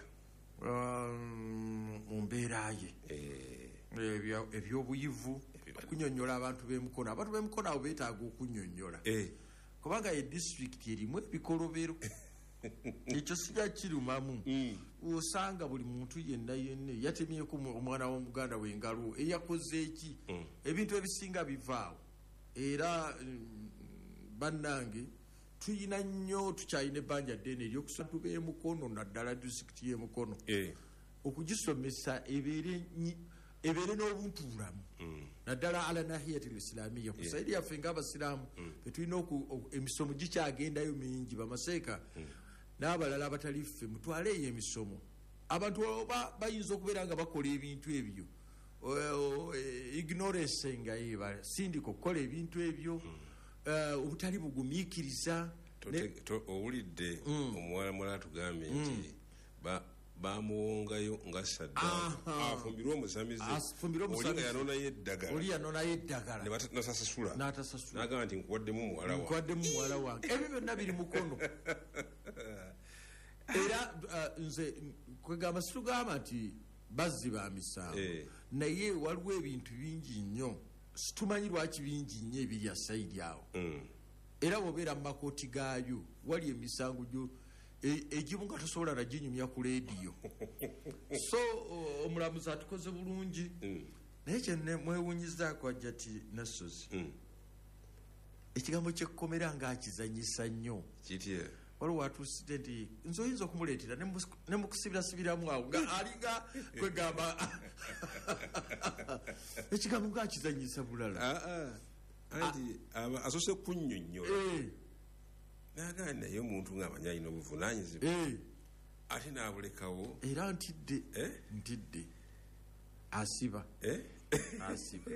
mu mbeera ye ebyobuyivu okunyonyola abantu b'emukono abantu b'emukono abo beetaaga okunyonyola kubanga ye disitulikiti erimu ebikolobero ekyo sijja kirumamu osanga buli muntu yenna yenna yatemyeko omwana w'omuganda w'engalo eyakoze eki ebintu ebisinga bivaawo era bannange tuyina nnyo tukyalina ebbanja ddene eryokusatu b'emukono naddala disitulikiti y'emukono okugisomesa ebeere n'obuntubulamu naddala ala nahiyati lislamiya ku saidi yaffe ngaabasiraamu betulina emisomo gikyagendayo mingi bamaseeka n'abalala abatali ffe mutwale eyo emisomo abantu oba bayinza okubeera nga bakola ebintu ebyo ignorance nga yebala sindika okukola ebintu ebyo obutali bugumiikiriza owulidde omuwala mulala tugambye nti bamuwongayo nga saddaaka afumbirwe omusamize oli nga yanonayo eddagala oli yanonayo eddagala nasasasula nagamba nti nkuwaddemu muwala wange ebyo byonna biri mukono era nze kwegamba situgamba nti bazzi ba misango naye waliwo ebintu bingi nnyo situmanyi lwaki bingi nnyo ebirya saidi awo era bwobeera mu makooti gaayo wali emisango gyo egimu nga tosobola naginyumya ku leediyo so omulamuzi atukoze bulungi naye kyenemwewunyizaako ajja ti Nasozi ekigambo kyekkomera ngaakizanyisa nnyo waliwo atuuside nti nze oyinza okumuleetera nemukusibirasibiramu awo nga alinga kwegamba ekigambo ngaakizanyisa bulala anti asose kunnyonnyola nagaa naye omuntu ng'amanyi alina obuvunanyizibwa ate n'abulekawo era ntidde ntidde asiba asiba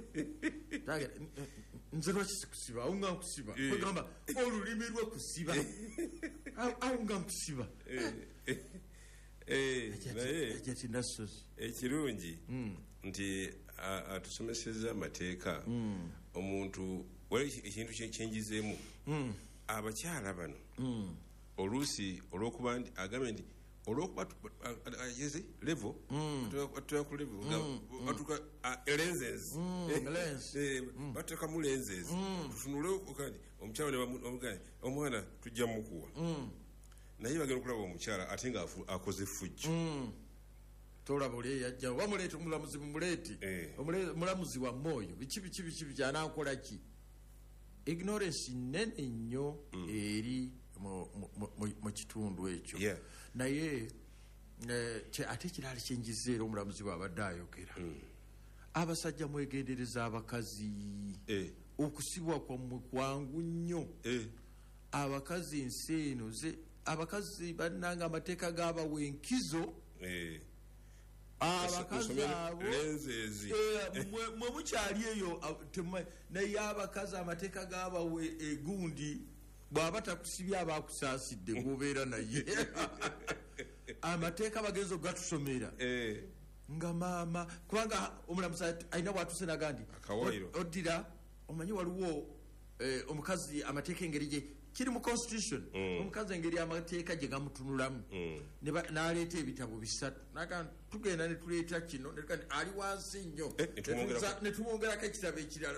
nze lwaki kusiba awo nga nkusiba kwegamba olulimi lwe kusiba awo nga nkusiba naye ekirungi nti atusomeseza amateeka omuntu wali ekintu kyenjizeemu abakyala bano oluusi olwokuba nti agambe nti olwokuba ageze levo batuka ku levo batuka lenses batuka mu lenses tutunule okandi omukyala ne bamugane omwana tujja mukuwa naye bagenda okulaba omukyala ate nga akoze fujjo tolaba oli eyajja bamuleeta omulamuzi mumuleeti omulamuzi wa mwoyo biki biki biki bikyanankola ki ignorance nene nnyo eri mu kitundu ekyo naye ate ekirala kyenjiza era omulamuzi bwabadde ayogera abasajja mwegendereza abakazi okusibwa kwammwe kwangu nnyo abakazi ensi eno abakazi bannanga amateeka gabawa enkizo abakazi abo mwe mukyali eyo naye abakazi amateeka gabawe egundi bw'aba takusibye aba akusaasidde gwobeera naye amateeka bagenza okugatusomera nga maama kubanga omulamuzi alina bwatuse naga nti oddira omanyi waliwo omukazi amateeka engeri gye kiri mu constitution omukazi engeri amateeka gye gamutunulamu n'aleeta ebitabo bisatu naga tugenda netuleeta kino ali wansi nnyo netumwongerako ekitabo ekirala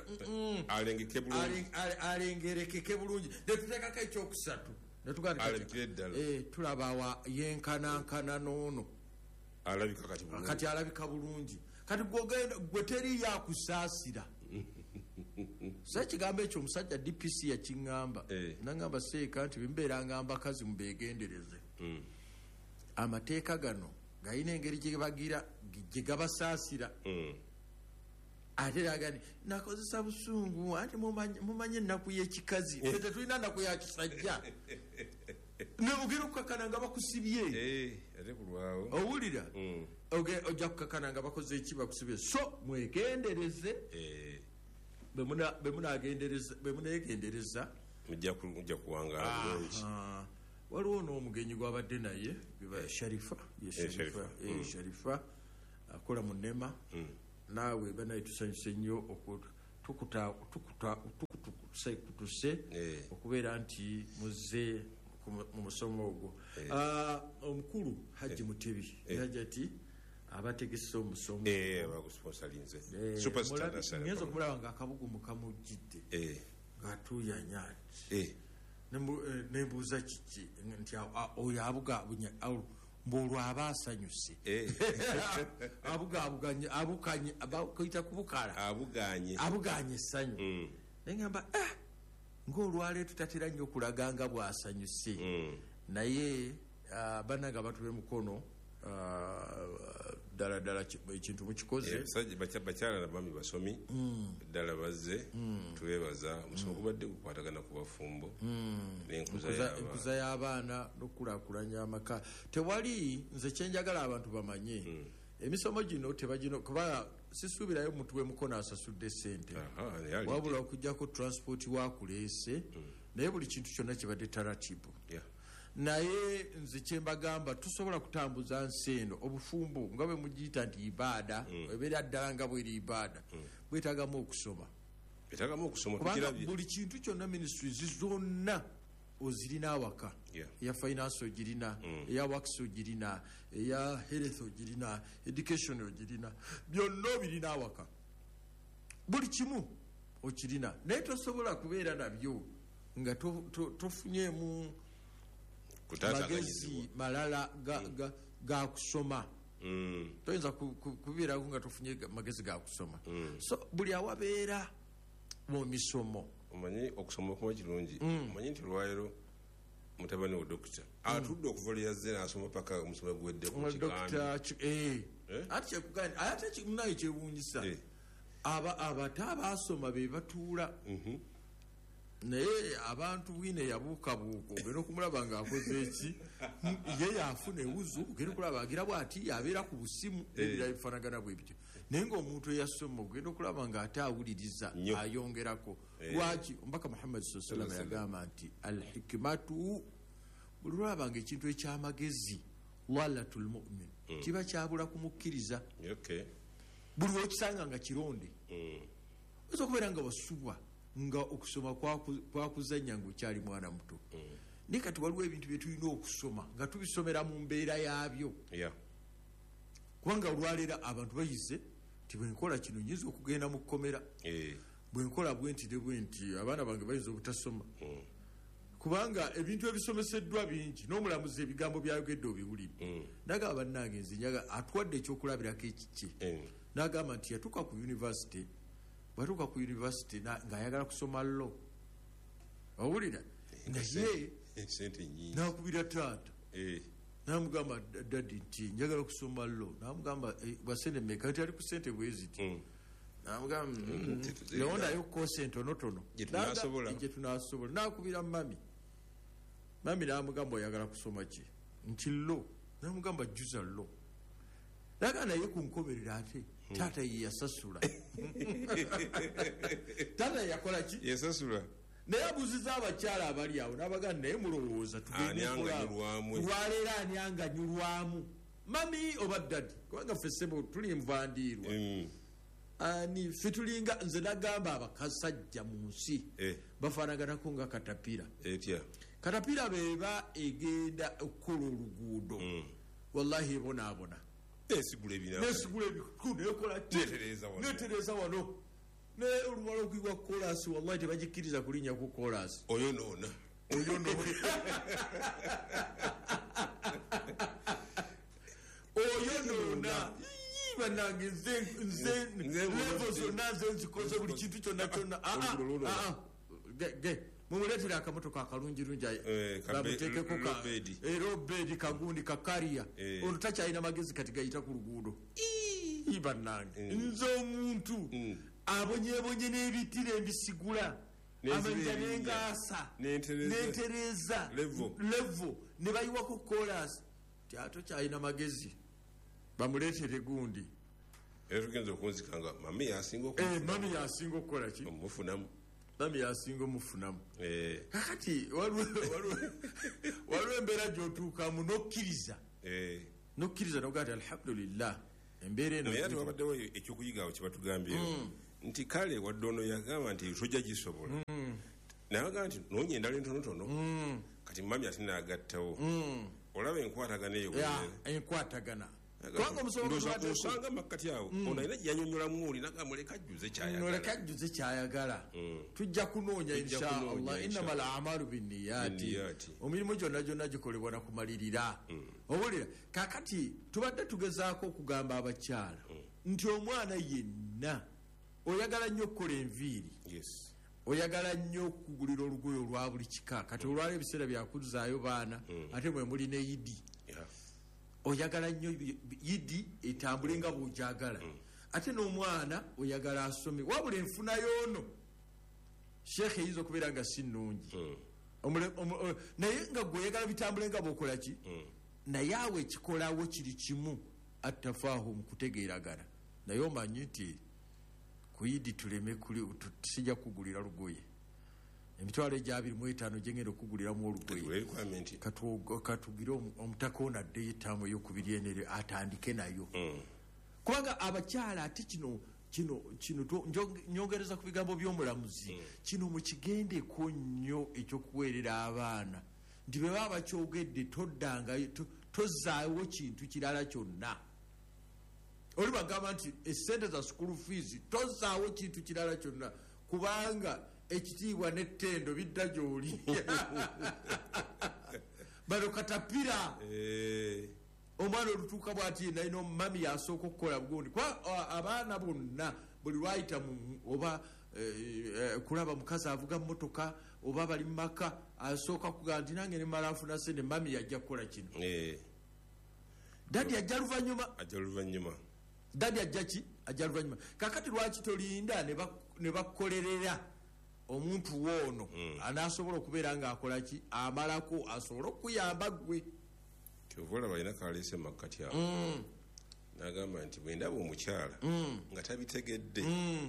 alengerekeke bulungi netuteekako ekyokusatu tulaba awa yenkanankana noono kati alabika bulungi kati gwe teri yakusaasira so ekigambo ekyo omusajja D P C yakiŋŋamba naŋŋamba seeka nti bembeera ŋŋamba akazi mubeegendereze amateeka gano galina engeri gyebagira gye gabasaasira ate ragani nakozesa busungu anti mumanye ennaku y'ekikazi fe tetulina nnaku ya kisajja nebugera okukakana nga bakusibye ate kulwawo owulira ojja kukakana nga bakoze eki bakusibye so mwegendereze bemunegendereza mujja kuwangala bulungi. Waliwo n'omugenyi gwabadde naye sharifa sharifa akola mu nema naawe banaye tusanyuse nnyo tukutuse okubeera nti muze mu musomo ogwo. Omukulu Haji Mutebi yaja ati abategese omusomo ngenza okumulaba nga akabugumu kamujjidde ng'atuuyanya ati nembuuza kiki nti oyo abugabunya mbuolwo aba asanyuse abugabuganye bakayita kubukala abuganye essanyu neŋamba ng'olwaleero tutatera nnyo okulaga nga bw'asanyuse naye bannanga batube mukono ddala ddala ekintu mukikoze bakyala nabami basomi ddala bazze tubebaza musomo gubadde gukwatagana ku bafumbo enkuza y'abaana n'okulaakulanya amaka. Tewali nze kyenjagala abantu bamanye emisomo gino tebagino kuba sisuubirayo omuntu wemukono asasudde sente wabula okugjako transport wakuleese naye buli kintu kyonna kibadde taratibu. Naye nze kyembagamba tusobola kutambuza nsi eno obufumbo nga bwe mugiyita nti ibaada ebeera ddala nga bweri ibaada bwetagamu okusoma kubanga buli kintu kyonna ministries zonna ozirina awaka. Eya finance ogirina, eya works ogirina, eya health ogirina, education ogirina, byonna obirina awaka buli kimu okirina naye tosobola kubeera nabyo nga tofunyemu magezi malala ga kusoma. Toyinza kubeerako nga tofunye magezi ga kusoma. So buli awabeera mu misomo omanyi okusoma okuba kirungi. Omanyi nti olwaleero mutabani wa dokita atudde okuva lyazze n'asoma paka omusomo guwedde ku kigambi ati kyekugandi ate kimunayo kyewuunyisa abate abaasoma be batuula naye abantu bwine yabuukabuuka ogenda okumulaba ng'akoze eki ye yaafuna ewuzu ogenda okulaba agira bw'ati yabeera ku busimu n'ebirala bifaanagana bwe bityo naye ng'omuntu eyasoma ogenda okulaba ng'ate awuliriza ayongerako. Lwaki omubaka Muhammad sallallahu alaihi wasallam yagamba nti al hikmatu buli lwalaba nga ekintu ekyamagezi walatul mu'min kiba kyabula kumukkiriza buli wekisanga nga kironde oyinza okubeera nga wasubwa nga okusoma kwakuzanya ngaokyali mwana muto naye kati waliwo ebintu bye tulina okusoma nga tubisomera mu mbeera yaabyo kubanga olwaleero abantu bayize ti bwenkola kino nyinza okugenda mu kkomera bwenkola bwenti ne bwenti abaana bange bayinza obutasoma kubanga ebintu ebisomeseddwa bingi n'omulamuzi ebigambo byayogedde obiwulidde nagamba bannange nze njaga atuwadde ekyokulabirako ekikye nagamba nti yatuuka ku university bwatuuka ku university ng'ayagala kusoma lo owulira naye nakubira taata namugamba dadi nti njagala okusoma lo namugamba bwasente meka nti ali ku sente bweziti namugamba lewondayo kose entonotono gye tunasobola nakubira mami mami namugamba oyagala kusoma ki nti lo namugamba juza lo naga naye kunkomerera ate taata ye yasasula taata yakola ki yasasula naye abuuziza abakyala abali awo n'abaganda naye mulowooza tulwaleero ani anganyulwamu mami oba ddadi kubanga ffe ssebo tuli nvandiirwa ani ffe tulinga nze nagamba abakasajja mu nsi bafaanaganako nga katapira katapira beba egenda okukola oluguudo wallahi ebonaabona nesigula ebikunetereza wano naye olumala okuyibwa kolasi wallahi tebagikkiriza kulinnya ku kolasi oyo noona oyo noona oyo noona banange nze levo zonna nze nzikoze buli kintu kyonna kyonna mumuleetere akamotoka akalungirungi bamuteekeko erobedi kagundi kakariya ono takyalina magezi kati gayita ku luguudo bannange nze omuntu abonyebonye n'ebitira embisigula amanja nengaasa nentereza levo ne bayiwako kolas ti ato kyalina magezi bamuleetere gundi era tugenza okunzikanga mami yasinga eh mami yasinga okukola ki omufunamu mami yasinga omufunamu eh kakati waliwo waliwo embeera gy'otuukamu n'okkiriza eh n'okkiriza n'ogati alhamdulillah embeera eno naye ate wabaddewo ekyokuyigaawo kye batugambyeyo nti kale wadde ono yagamba nti tojja gisobola naye agamba nti noonya endala entonotono kati mami ate naagattawo olaba enkwatagana eyo enkwatagana osanga makkati awo ono alina gyeyanyonyolamu oli nagamuleka ajjuze kyayagala ajjuze kyayagala tujja kunoonya inshallah innama al amalu binniyati omirimu gyonna gyonna gikolebwa na kumalirira owulira kakati tubadde tugezaako okugamba abakyala nti omwana yenna oyagala nnyo okukola enviiri oyagala nnyo okugulira olugoye olwa buli kika kati olwala ebiseera byakuzaayo baana ate mwe muli ne yidi oyagala nnyo yidi etambule nga bw'ojagala ate n'omwana oyagala asome wabula enfuna yoono sheekhe eyinza okubeera nga si nnungi naye nga gwe oyagala bitambule nga bw'okola ki naye awo ekikolawo kiri kimu attafaahu mu kutegeeragana naye omanyi nti ku yidi tuleme sijja kugulira lugoye emitwalo egyabiri mu etaano gyengenda okuguliramu olugoye katugire omutaka ono addeyo ettaamu ey'okubiri enere atandike nayo kubanga abakyala ate kino kino kino nyongereza ku bigambo by'omulamuzi kino mukigendeko nnyo ekyokuweerera abaana nti bwe baba bakyogedde toddangayo tozaawo kintu kirala kyonna oli bagamba nti esente za school fees tozaawo kintu kirala kyonna kubanga ekitiibwa n'ettendo bidda gy'oli bano katapira omwana olutuuka bw'ati nalina omumami yasooka okukola bugundi kuba abaana bonna buli lwayita oba kulaba mukazi avuga mmotoka oba bali mu maka asooka kugamba nti nange ne mala afuna sente mami yajja kukola kino dadi ajja luvannyuma ajja luvannyuma dadi ajja ki ajja luvannyuma kakati lwaki tolinda ne bakukolerera omuntu woono anasobola okubeera ng'akola ki amalako asobole okuyamba gwe kyovola balina kaleese makkati awo nagamba nti bwendaba omukyala nga tabitegedde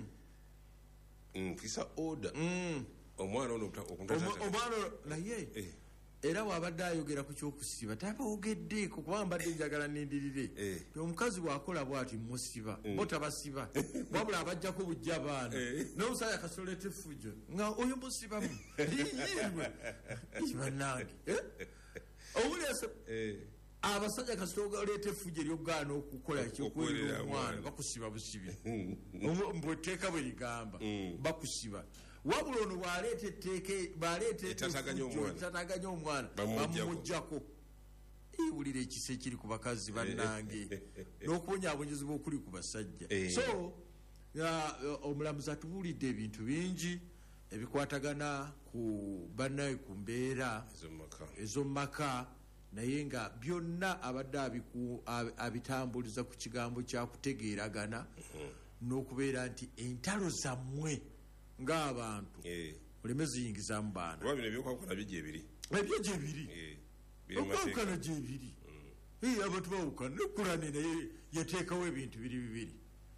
nfisa oda omwana ono omwana naye era bw'abadde ayogera ku kyokusiba taboogeddeeko kubanga mbadde njagala nindirire omukazi bw'akola bw'ati musiba bo tabasiba wabula abajjako bujja baana n'omusajja kasolete fujjo nga oyo musibamu liyirwe bannange owulese abasajja kasitooleeta efujjo ery'okugaana okukola ekyokuwerera omwana bakusiba busibi mbweteeka bwe ligamba bakusiba wabula ono bwaleeta etteeka bwaleeta etataganya omwana bamumuggyako iwulira ekisa ekiri ku bakazi bannange n'okubonyaabonyezebwa okuli ku basajja so omulamuzi atubuulidde ebintu bingi ebikwatagana ku bannaye ku mbeera ez'omumaka naye nga byonna abadde abitambuliza ku kigambo kyakutegeeragana n'okubeera nti entalo zammwe ng'abantu muleme ziyingizamu baana lwa bino ebyokwawukana bijja ebiri ebyo gyebiri okwawukana gyebiri abantu bawukana nekulane naye yateekawo ebintu biri bibiri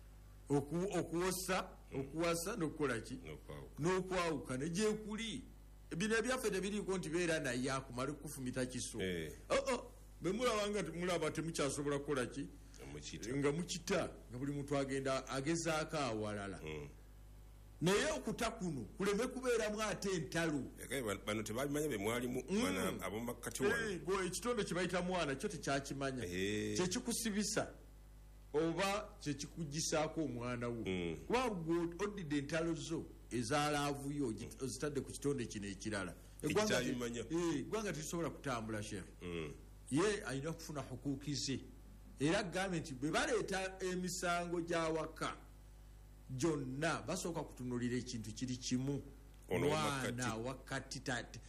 okuwosa okuwasa n'okukola ki n'okwawukana gyekuli bino ebyaffe tebiriiko nti beera naye akumala okufumita kiso bwe mulaba nga mulaba temukyasobola kukola ki nga mukita nga buli muntu agenda agezaako awalala naye okuta kuno kuleme kubeeramu ate entalo bano tebabimanya bemwalimu abomumakati wano ekitonde kyebayita mwana kyo tekyakimanya kyekikusibisa oba kyekikugisaako omwana wo kuba gwe oddidde entalo zo ezalaavuyo ozitadde ku kitonde kino ekirala eggwanga terisobola kutambula sheekhe ye alina okufuna hukuuki ze era agambe nti bwe baleeta emisango gy'awaka gyonna basooka kutunulira ekintu kiri kimu mwana wakati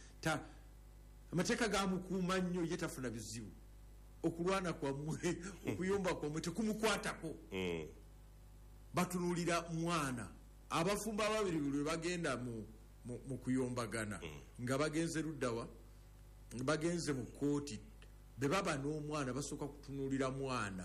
amateeka gamukuuma nnyo ye tafuna bizibu okulwana kwammwe okuyomba kwammwe tekumukwatako batunulira mwana abafumba ababiri buli lwe bagenda mu mu kuyombagana nga bagenze luddawa bagenze mu kooti bebaba n'omwana basooka kutunuulira mwana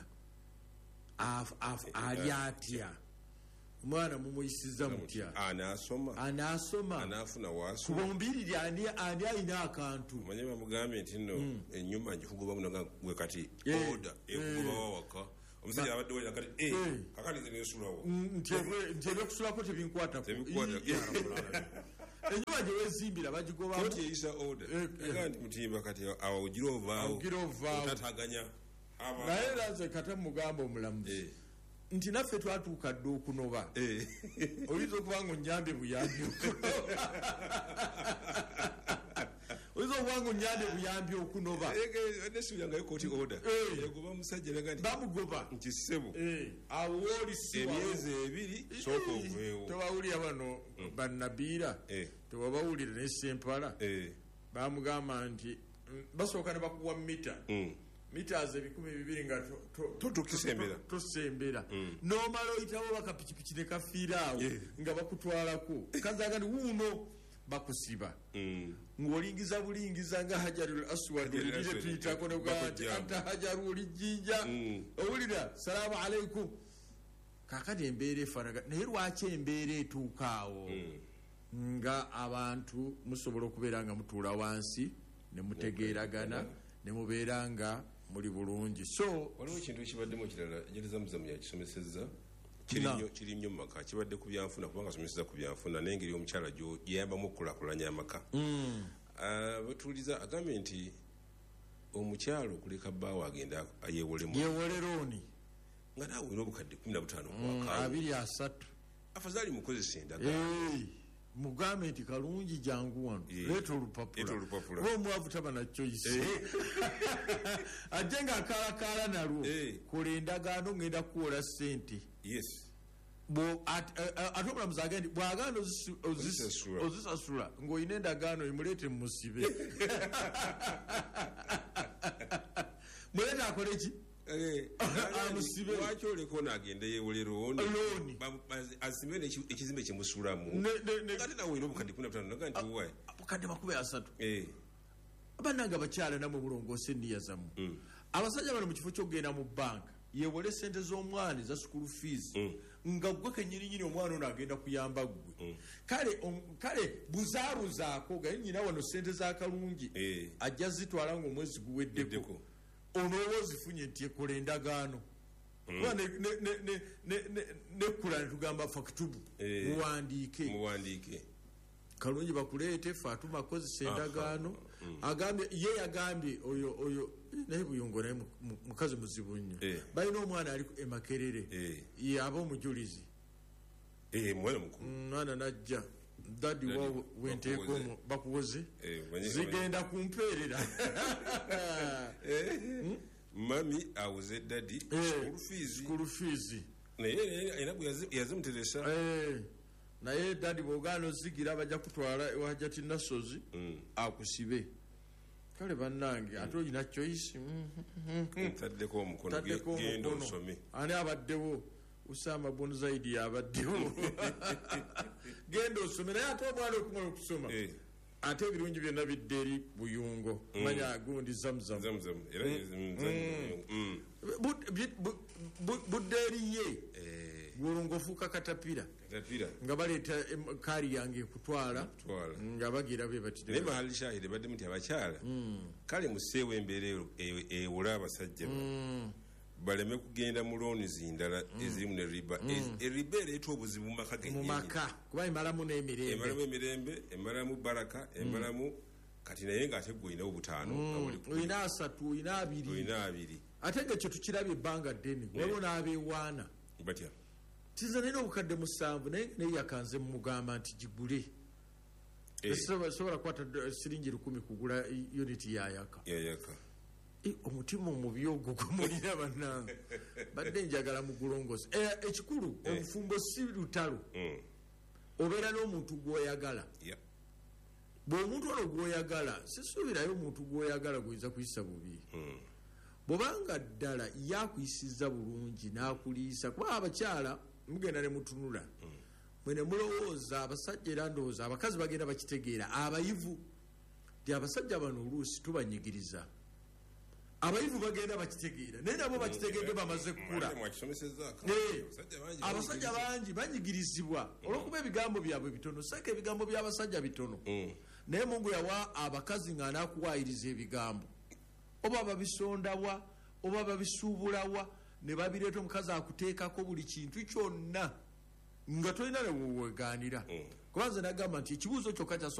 ali atya omwana mumuyisiza mutya anaasoma anaasoma anaafuna waasoma kubombiriri ani alina akantu manye bamugambye nti nno ennyuma ngikugoba muno gwe kati oda ekugoba wawaka omusajja abadde wera kati kakati nze neesulawo nti ebyekusulako tebinkwatako ennyuma gye wezimbira bagigobamu kooti eyisa oda aga nti mutimba kati awo ogira ovaawo otataganya naye raze kata mugamba omulamuzi nti naffe twatuuka dde okunoba oyinza okuba nga onyambye buyambi oyinza okuba nga onyambye buyambi okunoba nesuuyangayo kooti oda egoba musajja eraga nti bamugoba nti ssebo awo woolisiwa emyezi ebiri sooka oveewo tewawulira bano bannabiira tewabawulira ne sempala bamugamba nti basooka ne bakuwa mita meters ebikumi bibiri nga tosembera nomala oyitawo bakapikipiki ne kafiiraawo nga bakutwalako kazaga nti wuuno bakusiba ng'olingiza bulingiza nga hajarul aswad olirire tuyitako neganti anta hajaru olijjinja owulira salaamu alaikum kakati embeera efanaga naye lwaki embeera etuukaawo nga abantu musobola okubeera nga mutuula wansi ne mutegeeragana ne mubeera nga muli bulungi so waliwo ekintu ekibaddemu ekirala ejereza muzamu yakisomesezza kiri nnyo mu maka kibadde ku byanfuna kubanga asomeseza ku byanfuna n'engeri omukyala gyeyambamu okukulakulanya amaka batuuliza agambye nti omukyalo okuleka bbaawo agenda yewolemu yewolera oni nga naawe olina obukadde kumi na butaano abiri asatu afazaali mukozesa endagala mugambe nti kalungi jangu wano leeta olupapula lwomwavu taba na choice ajje nga akalakala nalwo kola endagaano ngenda kuwola sente ate omulamuzi agende nti bwagaana ozisasula ng'olina endagaano imuleete mumusibe muleete akole ki amusibe lwaki oleko naagenda yewolera oni asime ekizimbe kyemusulamu ate nawe olina obukadde kumi na butaano naga nti wayi bukadde makumi asatu abannanga bakyala namwe mulongoose enniya zammwe abasajja bano mu kifo kyokugenda mu banka yewole sente z'omwana eza sukulu fees nga gwe kenyininyini omwana ono agenda kuyamba ggwe kale buzaabuzaako gaye nyina wano sente z'akalungi ajja zitwala ng'omwezi guweddeko onooba ozifunye nti ekola endagaano kuba nekkula netugamba fakitubu muwandiike kalungi bakuleete faatuma akozesa endagaano agambye ye yagambye oyo naye buyongo naye mukazi muzibu nnyo balina omwana ali emakerere yaba omujulizi mwana najja dadi wa wenteekomu bakuwoze zigenda kumpeerera mami awuze dadi skulu fiizi naye ayina gwe yazimuteresa naye dadi bwogaana ozigira bajja kutwala ewahajati nasozi akusibe kale bannange ate olina choice ntaddeko omukono genda osome ani abaddewo Usama Bun Zaidi yabaddewo genda osome naye ate omwana okumala okusoma ate ebirungi byonna bidde eri buyungo manya gundi zamzam budde eriye bulungo ofuuka katapira nga baleeta kaali yange ekutwala nga bagira be bati naye mahali shahidi badde muti abakyala kale museewo embeera ewola abasajja baleme kugenda mu looni zindala ezirimu ne riba eriba ereeta obuzibu mu maka mumaka kuba emalamu n'emirembe emalamu emirembe emalamu baraka emalamu kati naye ng'ate gwe olinawo butaano olina asatu olina abiri olina abiri ate nga kye tukirabye ebbanga ddene waliwo n'abeewaana batya tiza nalina obukadde musanvu naye naye yakanze mumugamba nti gigule sobola kukwata siringi lukumi kugula uniti yayaka yayaka omutima omubi ogwo gumulira bannange badde njagala mugulongosa ekikulu obufumbo si lutalo obeera n'omuntu gwoyagala bw'omuntu ono gwoyagala sisuubirayo omuntu gwoyagala gwoyinza kuyisa bubi bwobanga ddala yakuyisiza bulungi n'akuliisa kuba abakyala mugenda ne mutunula mwene mulowooza abasajja era ndowooza abakazi bagenda bakitegeera abayivu ti abasajja bano oluusi tubanyigiriza abayivu bagenda bakitegeera naye nabo bakitegeedde bamaze kukula abasajja bangi banyigirizibwa olwokuba ebigambo byabwe bitono seka ebigambo by'abasajja bitono naye Mungu yawa abakazi nga anakuwaayiriza ebigambo oba babisondawa oba babisuubulawa ne babireeta omukazi akuteekako buli kintu kyonna nga tolina ne wewegaanira kubanze nagamba nti ekibuuzo kyokka